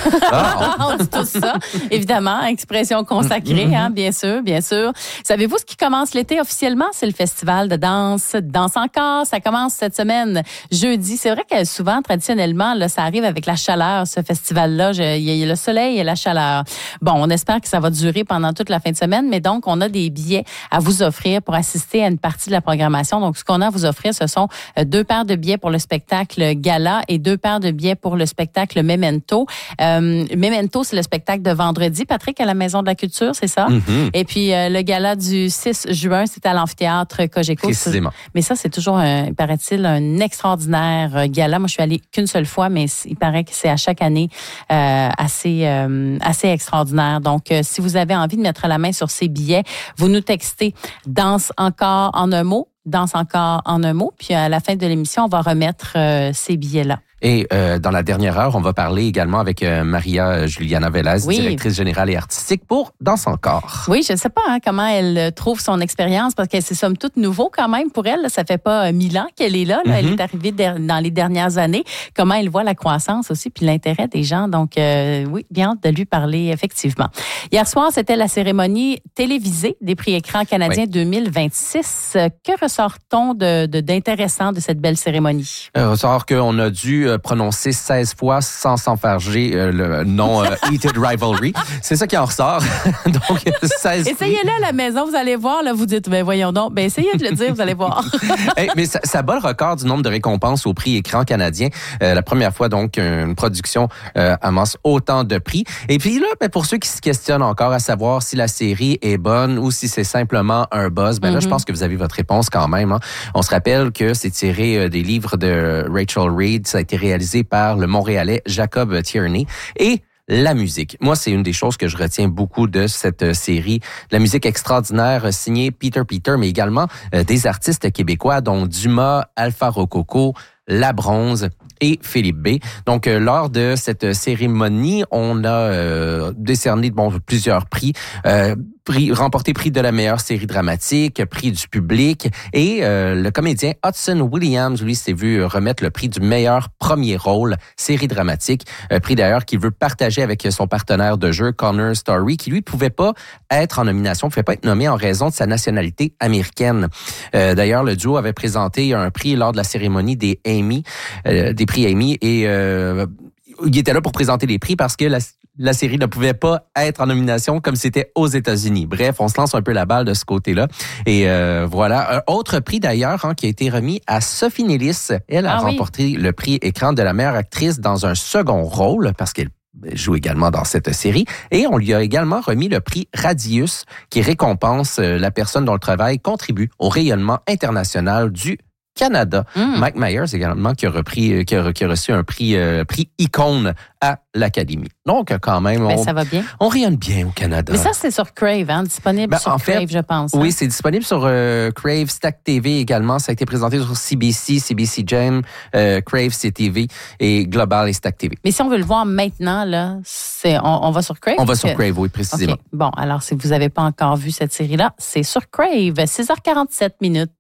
Ah. On dit tout ça. Évidemment, expression consacrée, mm-hmm. hein, bien sûr, bien sûr. Savez-vous ce qui commence l'été officiellement? C'est le festival de danse, Danse encore. Ça commence cette semaine, jeudi. C'est vrai que souvent, traditionnellement, là, ça arrive avec la chaleur, ce festival-là. Il y a le soleil et la chaleur. Bon, on espère que ça va durer pendant toute la fin de semaine, mais donc, on a des billets à vous offrir pour assister à une partie de la programmation. Donc, ce qu'on a à vous offrir, ce sont deux paires de billets pour le spectacle Gala et deux paires de billets pour le spectacle Memento. Euh, Memento, c'est le spectacle de vendredi, Patrick, à la Maison de la Culture, c'est ça? Mm-hmm. Et puis, euh, le Gala du six juin, c'est à l'amphithéâtre Cogeco. Précisément. Mais ça, c'est toujours, un, paraît-il, un extraordinaire gala. Moi, je suis allée qu'une seule fois, mais il paraît que c'est à chaque année euh, assez, euh, assez extraordinaire. Donc, euh, si vous avez envie de mettre la main sur ces billets, vous nous textez « Danse encore en un mot », « Danse encore en un mot », puis à la fin de l'émission, on va remettre euh, ces billets-là. Et euh, dans la dernière heure, on va parler également avec euh, Maria Juliana Velez, oui. directrice générale et artistique pour Danse encore. Oui, je ne sais pas hein, comment elle trouve son expérience, parce que c'est somme toute nouveau quand même pour elle. Là. Ça fait pas mille ans qu'elle est là. là. Mm-hmm. Elle est arrivée de, dans les dernières années. Comment elle voit la croissance aussi, puis l'intérêt des gens. Donc, euh, oui, bien hâte de lui parler, effectivement. Hier soir, c'était la cérémonie télévisée des prix Écran canadiens oui. deux mille vingt-six. Que ressort-on de, de, d'intéressant de cette belle cérémonie? Euh, ressort qu'on a dû prononcé seize fois sans s'enfarger euh, le nom euh, Heated Rivalry. C'est ça qui en ressort. Donc, seize essayez-le à la maison, vous allez voir. Là, vous dites, ben voyons donc. Ben essayez de le dire, vous allez voir. Hey, mais ça, ça bat le record du nombre de récompenses au prix Écran canadien. Euh, la première fois, donc, une production euh, amasse autant de prix. Et puis là, ben, pour ceux qui se questionnent encore à savoir si la série est bonne ou si c'est simplement un buzz, ben mm-hmm. là, je pense que vous avez votre réponse quand même. Hein. On se rappelle que c'est tiré euh, des livres de Rachel Reed. Ça a été réalisé par le Montréalais Jacob Tierney. Et la musique. Moi, c'est une des choses que je retiens beaucoup de cette série. La musique extraordinaire signée Peter Peter, mais également euh, des artistes québécois, dont Dumas, Alpha Rococo, La Bronze et Philippe B. Donc, euh, lors de cette cérémonie, on a euh, décerné bon, plusieurs prix. Euh, prix, remporté prix de la meilleure série dramatique, prix du public, et euh, le comédien Hudson Williams, lui, s'est vu remettre le prix du meilleur premier rôle, série dramatique, un prix d'ailleurs qu'il veut partager avec son partenaire de jeu, Connor Story, qui lui pouvait pas être en nomination, pouvait pas être nommé en raison de sa nationalité américaine. Euh, d'ailleurs, le duo avait présenté un prix lors de la cérémonie des Emmy, euh, des prix Emmy, et euh, il était là pour présenter les prix parce que la, la série ne pouvait pas être en nomination comme c'était aux États-Unis. Bref, on se lance un peu la balle de ce côté-là. Et euh, voilà. Un autre prix d'ailleurs hein, qui a été remis à Sophie Nélis. Elle a ah, remporté oui. le prix Écran de la meilleure actrice dans un second rôle parce qu'elle joue également dans cette série. Et on lui a également remis le prix Radius qui récompense la personne dont le travail contribue au rayonnement international du Canada. Mm. Mike Myers également qui a repris, qui a, qui a reçu un prix, euh, prix icône à l'Académie. Donc quand même, on, ça va bien. On rayonne bien au Canada. Mais ça c'est sur Crave, hein, disponible ben, sur en Crave, fait, je pense. Oui, hein? c'est disponible sur euh, Crave, Stack T V également. Ça a été présenté sur C B C, C B C Gem, euh, Crave C T V et Global et Stack T V. Mais si on veut le voir maintenant, là, c'est on, on va sur Crave. On va sur Crave, oui, précisément. Okay. Bon, alors si vous n'avez pas encore vu cette série-là, c'est sur Crave. six heures quarante-sept minutes.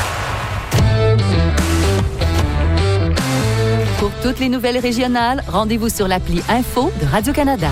Pour toutes les nouvelles régionales, rendez-vous sur l'appli Info de Radio-Canada.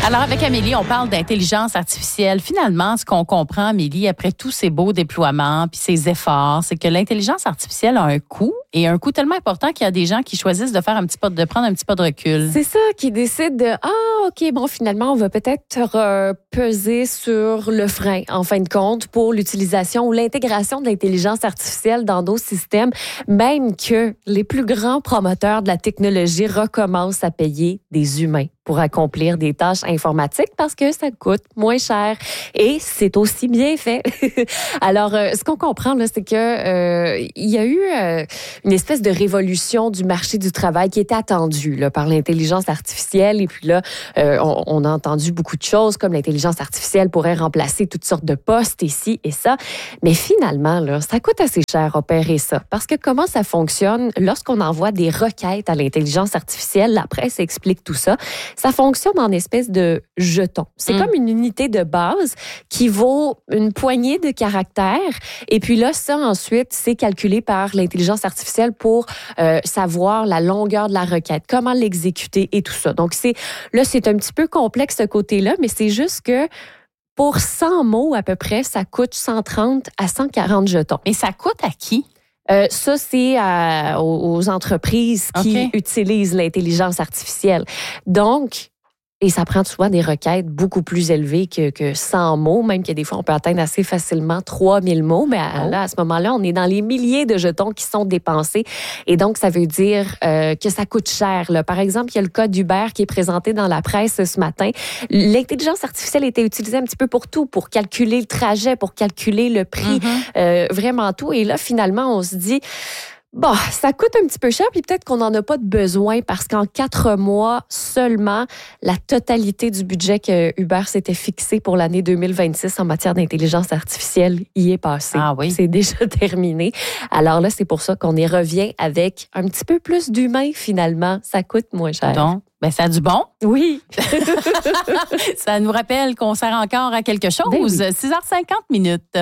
Alors, avec Amélie, on parle d'intelligence artificielle. Finalement, ce qu'on comprend, Amélie, après tous ces beaux déploiements puis ces efforts, c'est que l'intelligence artificielle a un coût et un coût tellement important qu'il y a des gens qui choisissent de faire un petit pas, de prendre un petit pas de recul. C'est ça, qui décident de ah ok bon finalement on va peut-être euh, peser sur le frein en fin de compte pour l'utilisation ou l'intégration de l'intelligence artificielle dans nos systèmes, même que les plus grands promoteurs de la technologie recommencent à payer des humains pour accomplir des tâches informatiques parce que ça coûte moins cher et c'est aussi bien fait. Alors, euh, ce qu'on comprend, là, c'est que euh, il y a eu euh, une espèce de révolution du marché du travail qui était attendue là, par l'intelligence artificielle. Et puis là, euh, on, on a entendu beaucoup de choses comme l'intelligence artificielle pourrait remplacer toutes sortes de postes ici et ça. Mais finalement, là, ça coûte assez cher opérer ça. Parce que comment ça fonctionne lorsqu'on envoie des requêtes à l'intelligence artificielle, la presse explique tout ça. Ça fonctionne en espèce de jeton. C'est mmh. comme une unité de base qui vaut une poignée de caractères. Et puis là, ça, ensuite, c'est calculé par l'intelligence artificielle pour euh, savoir la longueur de la requête, comment l'exécuter et tout ça. Donc, c'est là, c'est un petit peu complexe ce côté-là, mais c'est juste que pour cent mots à peu près, ça coûte cent trente à cent quarante jetons. Et ça coûte à qui? Euh, ça, c'est à, aux, aux entreprises qui okay. utilisent l'intelligence artificielle. Donc, et ça prend souvent des requêtes beaucoup plus élevées que, que cent mots, même que des fois, on peut atteindre assez facilement trois mille mots. Mais à, oh. là, à ce moment-là, on est dans les milliers de jetons qui sont dépensés. Et donc, ça veut dire euh, que ça coûte cher. Là. Par exemple, il y a le cas d'Uber qui est présenté dans la presse ce matin. L'intelligence artificielle était utilisée un petit peu pour tout, pour calculer le trajet, pour calculer le prix, mm-hmm. euh, vraiment tout. Et là, finalement, on se dit... Bon, ça coûte un petit peu cher, puis peut-être qu'on n'en a pas de besoin parce qu'en quatre mois seulement, la totalité du budget que Uber s'était fixé pour l'année deux mille vingt-six en matière d'intelligence artificielle y est passé. Ah oui. C'est déjà terminé. Alors là, c'est pour ça qu'on y revient avec un petit peu plus d'humain finalement. Ça coûte moins cher. Donc, ben ça a du bon. Oui. Ça nous rappelle qu'on sert encore à quelque chose. Ben oui. six heures cinquante minutes.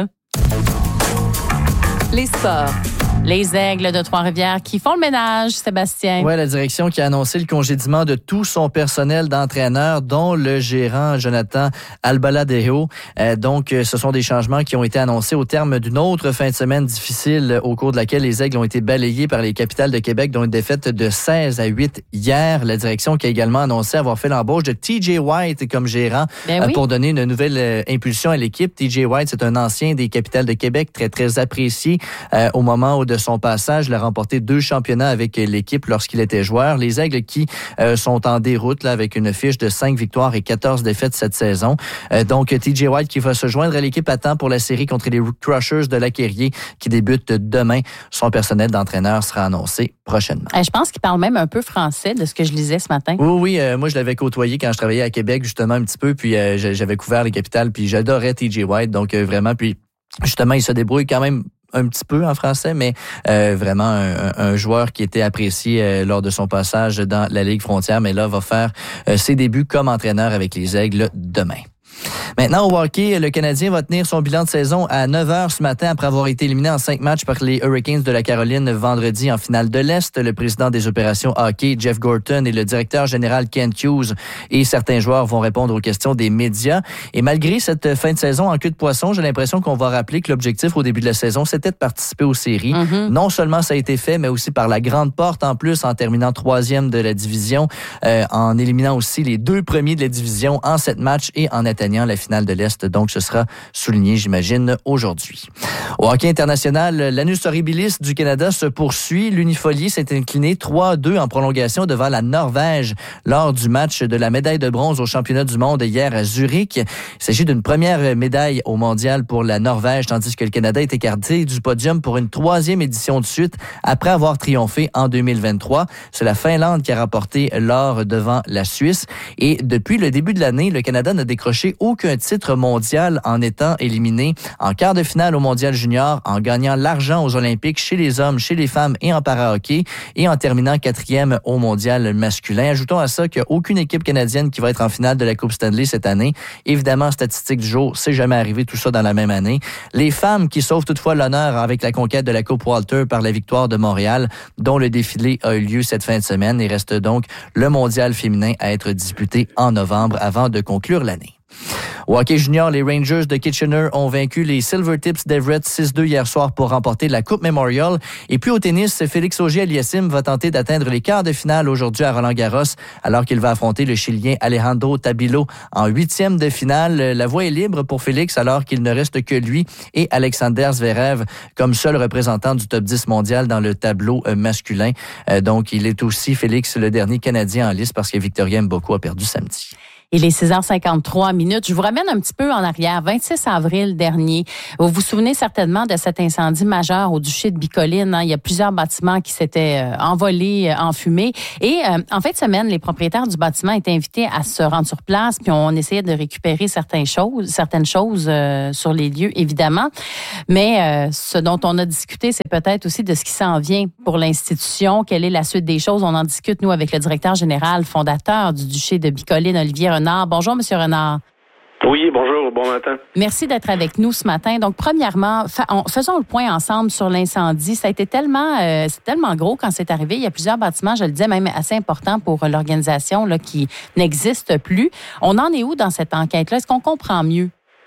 Les sports. Les Aigles de Trois-Rivières qui font le ménage, Sébastien. Oui, la direction qui a annoncé le congédiement de tout son personnel d'entraîneur, dont le gérant Jonathan Albaladeo. Euh, donc, ce sont des changements qui ont été annoncés au terme d'une autre fin de semaine difficile au cours de laquelle les Aigles ont été balayés par les Capitales de Québec, dont une défaite de seize à huit hier. La direction qui a également annoncé avoir fait l'embauche de T J White comme gérant ben oui. euh, pour donner une nouvelle euh, impulsion à l'équipe. T J White, c'est un ancien des Capitales de Québec, très, très apprécié euh, au moment où de son passage. Il a remporté deux championnats avec l'équipe lorsqu'il était joueur. Les Aigles qui euh, sont en déroute là, avec une fiche de cinq victoires et quatorze défaites cette saison. Euh, donc, T J White qui va se joindre à l'équipe à temps pour la série contre les Crushers de Laquérié qui débute demain. Son personnel d'entraîneur sera annoncé prochainement. Euh, je pense qu'il parle même un peu français de ce que je lisais ce matin. Oui, oui. Euh, moi, je l'avais côtoyé quand je travaillais à Québec, justement, un petit peu. Puis, euh, j'avais couvert les Capitales. Puis, j'adorais T J White. Donc, euh, vraiment. Puis, justement, il se débrouille quand même un petit peu en français, mais euh, vraiment un, un joueur qui était apprécié euh, lors de son passage dans la Ligue Frontière, mais là, va faire euh, ses débuts comme entraîneur avec les Aigles demain. Maintenant, au hockey, le Canadien va tenir son bilan de saison à neuf heures ce matin après avoir été éliminé en cinq matchs par les Hurricanes de la Caroline vendredi en finale de l'Est. Le président des opérations hockey, Jeff Gorton, et le directeur général Kent Hughes et certains joueurs vont répondre aux questions des médias. Et malgré cette fin de saison en queue de poisson, j'ai l'impression qu'on va rappeler que l'objectif au début de la saison, c'était de participer aux séries. Mm-hmm. Non seulement ça a été fait, mais aussi par la grande porte en plus, en terminant troisième de la division, euh, en éliminant aussi les deux premiers de la division en sept matchs et en atteignant la finale de l'Est. Donc, ce sera souligné, j'imagine, aujourd'hui. Au hockey international, l'Anus Horribilis du Canada se poursuit. L'Unifolie s'est incliné trois à deux en prolongation devant la Norvège lors du match de la médaille de bronze au championnat du monde hier à Zurich. Il s'agit d'une première médaille au mondial pour la Norvège, tandis que le Canada est écarté du podium pour une troisième édition de suite après avoir triomphé en deux mille vingt-trois. C'est la Finlande qui a remporté l'or devant la Suisse. Et depuis le début de l'année, le Canada n'a décroché décroché aucun titre mondial en étant éliminé en quart de finale au Mondial junior, en gagnant l'argent aux Olympiques chez les hommes, chez les femmes et en para-hockey, et en terminant quatrième au Mondial masculin. Ajoutons à ça qu'il n'y a aucune équipe canadienne qui va être en finale de la Coupe Stanley cette année. Évidemment, statistique du jour, c'est jamais arrivé tout ça dans la même année. Les femmes qui sauvent toutefois l'honneur avec la conquête de la Coupe Walter par la victoire de Montréal, dont le défilé a eu lieu cette fin de semaine. Il reste donc le Mondial féminin à être disputé en novembre avant de conclure l'année. Au hockey junior, les Rangers de Kitchener ont vaincu les Silvertips d'Everett six deux hier soir pour remporter la Coupe Memorial. Et puis au tennis, Félix Auger-Aliassime va tenter d'atteindre les quarts de finale aujourd'hui à Roland-Garros, alors qu'il va affronter le Chilien Alejandro Tabilo en huitième de finale. La voie est libre pour Félix, alors qu'il ne reste que lui et Alexander Zverev comme seul représentant du top dix mondial dans le tableau masculin. Donc, il est aussi, Félix, le dernier Canadien en liste parce que Victoria Mboko a perdu samedi. Il est six heures cinquante-trois minutes. Je vous ramène un petit peu en arrière. vingt-six avril dernier, vous vous souvenez certainement de cet incendie majeur au duché de Bicoline. Hein? Il y a plusieurs bâtiments qui s'étaient euh, envolés euh, en fumée. Et euh, en fin de semaine, les propriétaires du bâtiment étaient invités à se rendre sur place, puis on essayait de récupérer certaines choses, certaines choses euh, sur les lieux, évidemment. Mais euh, ce dont on a discuté, c'est peut-être aussi de ce qui s'en vient pour l'institution. Quelle est la suite des choses? On en discute, nous, avec le directeur général fondateur du duché de Bicoline, Olivier Renard. Bonjour, Monsieur Renard. Oui, bonjour, bon matin. Merci d'être avec nous ce matin. Donc, premièrement, faisons le point ensemble sur l'incendie. Ça a été tellement, euh, c'est tellement gros quand c'est arrivé. Il y a plusieurs bâtiments, je le disais, même assez importants pour l'organisation là, qui n'existent plus. On en est où dans cette enquête-là? Est-ce qu'on comprend mieux?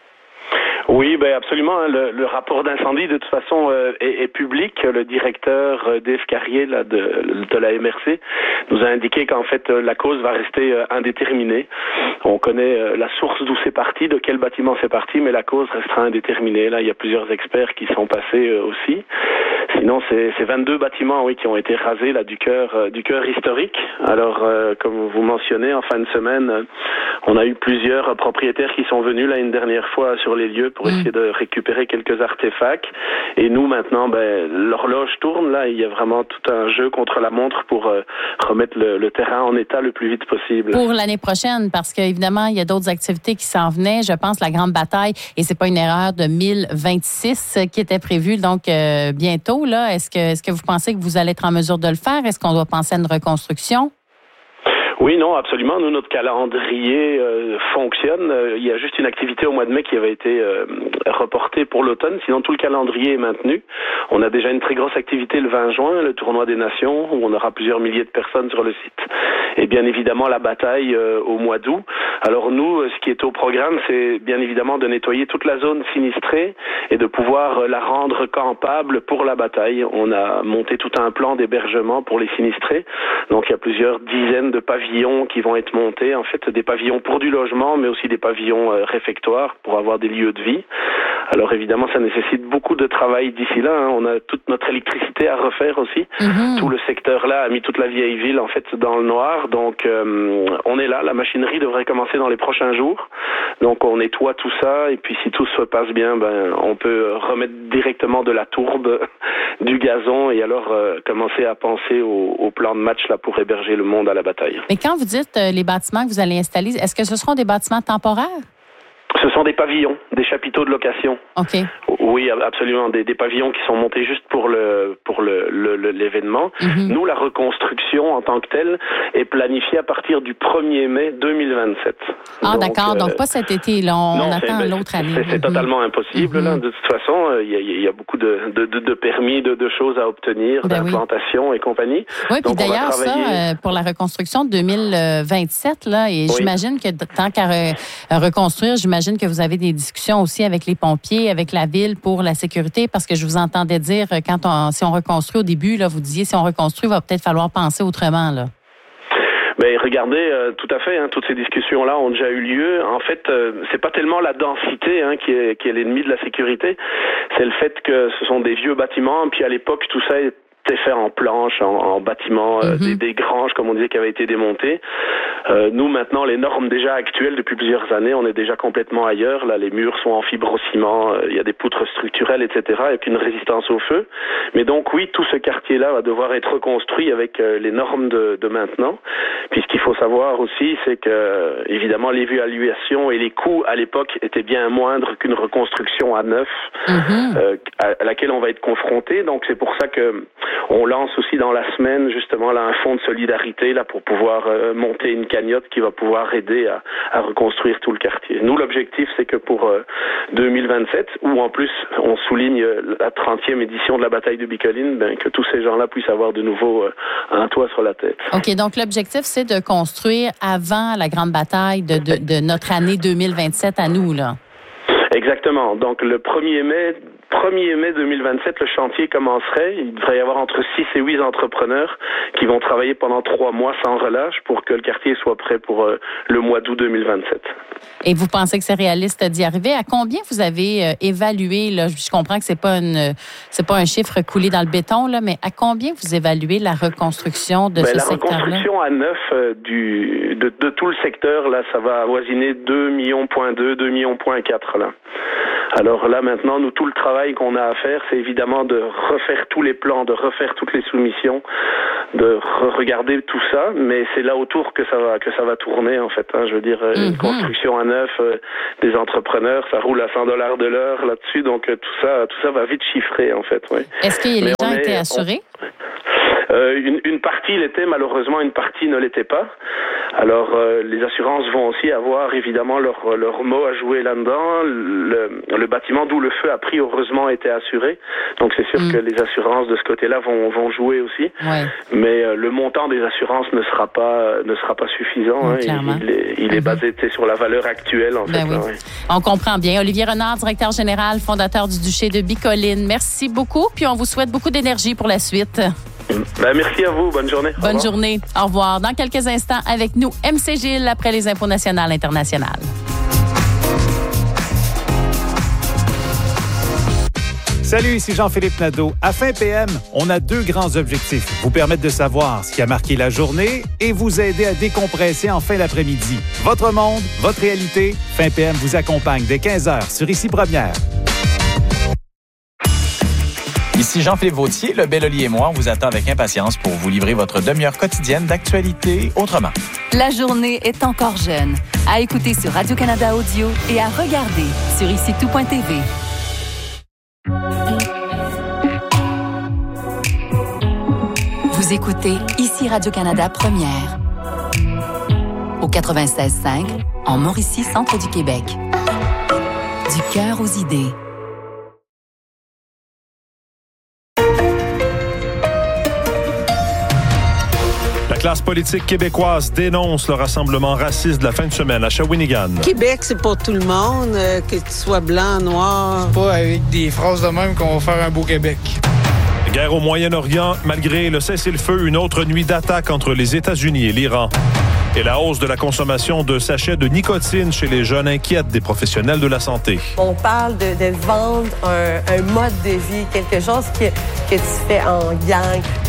Oui, ben absolument. Le, le rapport d'incendie, de toute façon, euh, est, est public. Le directeur euh, Dave Carrier là, de, de la M R C nous a indiqué qu'en fait, euh, la cause va rester euh, indéterminée. On connaît euh, la source d'où c'est parti, de quel bâtiment c'est parti, mais la cause restera indéterminée. Là, il y a plusieurs experts qui sont passés euh, aussi. Sinon, c'est, c'est vingt-deux bâtiments, oui, qui ont été rasés là du cœur euh, du cœur historique. Alors, euh, comme vous mentionnez, en fin de semaine, euh, on a eu plusieurs euh, propriétaires qui sont venus là une dernière fois sur les lieux pour essayer de récupérer quelques artefacts. Et nous, maintenant, ben, l'horloge tourne. Là, il y a vraiment tout un jeu contre la montre pour euh, remettre le, le terrain en état le plus vite possible. Pour l'année prochaine, parce qu'évidemment, il y a d'autres activités qui s'en venaient. Je pense la grande bataille, et c'est pas une erreur, de mille vingt-six qui était prévue donc euh, bientôt. Là, est-ce que, est-ce que vous pensez que vous allez être en mesure de le faire? Est-ce qu'on doit penser à une reconstruction? Oui, non, absolument. Nous, notre calendrier euh, fonctionne. Euh, il y a juste une activité au mois de mai qui avait été euh, reportée pour l'automne. Sinon, tout le calendrier est maintenu. On a déjà une très grosse activité le vingt juin, le tournoi des nations, où on aura plusieurs milliers de personnes sur le site. Et bien évidemment, la bataille euh, au mois d'août. Alors nous, ce qui est au programme, c'est bien évidemment de nettoyer toute la zone sinistrée et de pouvoir euh, la rendre campable pour la bataille. On a monté tout un plan d'hébergement pour les sinistrés. Donc, il y a plusieurs dizaines de pavillons qui vont être montés, en fait, des pavillons pour du logement, mais aussi des pavillons euh, réfectoires pour avoir des lieux de vie. Alors évidemment, ça nécessite beaucoup de travail d'ici là. Hein. On a toute notre électricité à refaire aussi. Mm-hmm. Tout le secteur-là a mis toute la vieille ville, en fait, dans le noir. Donc, euh, on est là. La machinerie devrait commencer dans les prochains jours. Donc, on nettoie tout ça. Et puis, si tout se passe bien, ben, on peut remettre directement de la tourbe, du gazon, et alors euh, commencer à penser au, au plan de match là pour héberger le monde à la bataille. Mais quand vous dites euh, les bâtiments que vous allez installer, est-ce que ce seront des bâtiments temporaires? Ce sont des pavillons, des chapiteaux de location. OK. Oui, absolument, des, des pavillons qui sont montés juste pour le pour le, le, le l'événement. Mm-hmm. Nous, la reconstruction en tant que telle est planifiée à partir du premier mai deux mille vingt-sept. Ah, donc, d'accord, euh, donc pas cet été, là, on non, attend c'est, l'autre année. C'est, c'est mm-hmm. totalement impossible, mm-hmm. là. De toute façon, il y a, il y a beaucoup de, de, de, de permis, de, de choses à obtenir, ben d'implantation oui. et compagnie. Oui, puis d'ailleurs, travailler... ça, euh, pour la reconstruction de deux mille vingt-sept, là, et oui. j'imagine que tant qu'à re, reconstruire, j'imagine que vous avez des discussions aussi avec les pompiers, avec la ville pour la sécurité, parce que je vous entendais dire, quand on, si on reconstruit au début, là, vous disiez, si on reconstruit, il va peut-être falloir penser autrement, là. Ben regardez, euh, tout à fait, hein, toutes ces discussions-là ont déjà eu lieu. En fait, euh, c'est pas tellement la densité hein, qui est qui est l'ennemi de la sécurité, c'est le fait que ce sont des vieux bâtiments, puis à l'époque tout ça est était fait en planches, en, en bâtiments, euh, mm-hmm. des, des granges, comme on disait, qui avaient été démontées. Euh, nous, maintenant, les normes déjà actuelles depuis plusieurs années, on est déjà complètement ailleurs. Là, les murs sont en fibrociment, il euh, y a des poutres structurelles, et cetera, avec une résistance au feu. Mais donc, oui, tout ce quartier-là va devoir être reconstruit avec euh, les normes de, de maintenant. Puis, ce qu'il faut savoir aussi, c'est que, évidemment, l'évaluation et les coûts à l'époque étaient bien moindres qu'une reconstruction à neuf, mm-hmm. euh, à, à laquelle on va être confronté. Donc, c'est pour ça que on lance aussi dans la semaine, justement, là, un fonds de solidarité, là, pour pouvoir euh, monter une cagnotte qui va pouvoir aider à, à reconstruire tout le quartier. Nous, l'objectif, c'est que pour euh, deux mille vingt-sept, où en plus on souligne euh, la trentième édition de la bataille de Bicoline, ben, que tous ces gens-là puissent avoir de nouveau euh, un toit sur la tête. OK, donc l'objectif, c'est de construire avant la grande bataille de, de, de notre année deux mille vingt-sept à nous, là. Exactement. Donc, le premier mai... premier mai deux mille vingt-sept, le chantier commencerait. Il devrait y avoir entre six et huit entrepreneurs qui vont travailler pendant trois mois sans relâche pour que le quartier soit prêt pour euh, le mois d'août deux mille vingt-sept. Et vous pensez que c'est réaliste d'y arriver? À combien vous avez euh, évalué, là, je comprends que c'est pas une, c'est pas un chiffre coulé dans le béton, là, mais à combien vous évaluez la reconstruction de ben, ce secteur-là? La reconstruction à neuf euh, du, de, de tout le secteur, là, ça va avoisiner deux virgule deux millions, deux virgule quatre millions, là. Alors là, maintenant, nous, tout le travail qu'on a à faire, c'est évidemment de refaire tous les plans, de refaire toutes les soumissions, de re- regarder tout ça, mais c'est là autour que ça va que ça va tourner, en fait. Hein. Je veux dire, mm-hmm. une construction à neuf, euh, des entrepreneurs, ça roule à cent dollars de l'heure là-dessus, donc euh, tout ça tout ça va vite chiffrer, en fait. Ouais. Est-ce que les gens étaient assurés? On... Euh, une, une partie l'était, malheureusement, une partie ne l'était pas. Alors, euh, les assurances vont aussi avoir, évidemment, leur, leur mot à jouer là-dedans. Le, le bâtiment d'où le feu a pris, heureusement, était assuré. Donc, c'est sûr mmh. que les assurances de ce côté-là vont, vont jouer aussi. Ouais. Mais euh, le montant des assurances ne sera pas, ne sera pas suffisant. Mmh, hein. il, il est, il est mmh. basé sur la valeur actuelle, en ben fait. Oui. Là, ouais. On comprend bien. Olivier Renard, directeur général, fondateur du Duché de Bicoline. Merci beaucoup, puis on vous souhaite beaucoup d'énergie pour la suite. Ben, merci à vous. Bonne journée. Bonne journée. Au revoir. Dans quelques instants, avec nous, M C Gilles, après les impôts nationales internationales. Salut, ici Jean-Philippe Nadeau. À Fin P M, on a deux grands objectifs. Vous permettre de savoir ce qui a marqué la journée et vous aider à décompresser en fin d'après-midi. Votre monde, votre réalité. Fin P M vous accompagne dès quinze heures sur Ici Première. Ici Jean-Philippe Vautier, le bel Oli et moi, on vous attend avec impatience pour vous livrer votre demi-heure quotidienne d'actualité autrement. La journée est encore jeune. À écouter sur Radio-Canada Audio et à regarder sur ici tout point t v. Vous écoutez Ici Radio-Canada Première. Au quatre-vingt-seize cinq, en Mauricie, centre du Québec. Du cœur aux idées. La classe politique québécoise dénonce le rassemblement raciste de la fin de semaine à Shawinigan. Québec, c'est pour tout le monde, euh, que tu sois blanc, noir. C'est pas avec des phrases de même qu'on va faire un beau Québec. Guerre au Moyen-Orient, malgré le cessez-le-feu, une autre nuit d'attaque entre les États-Unis et l'Iran. Et la hausse de la consommation de sachets de nicotine chez les jeunes inquiète des professionnels de la santé. On parle de, de vendre un, un mode de vie, quelque chose que, que tu fais en gang.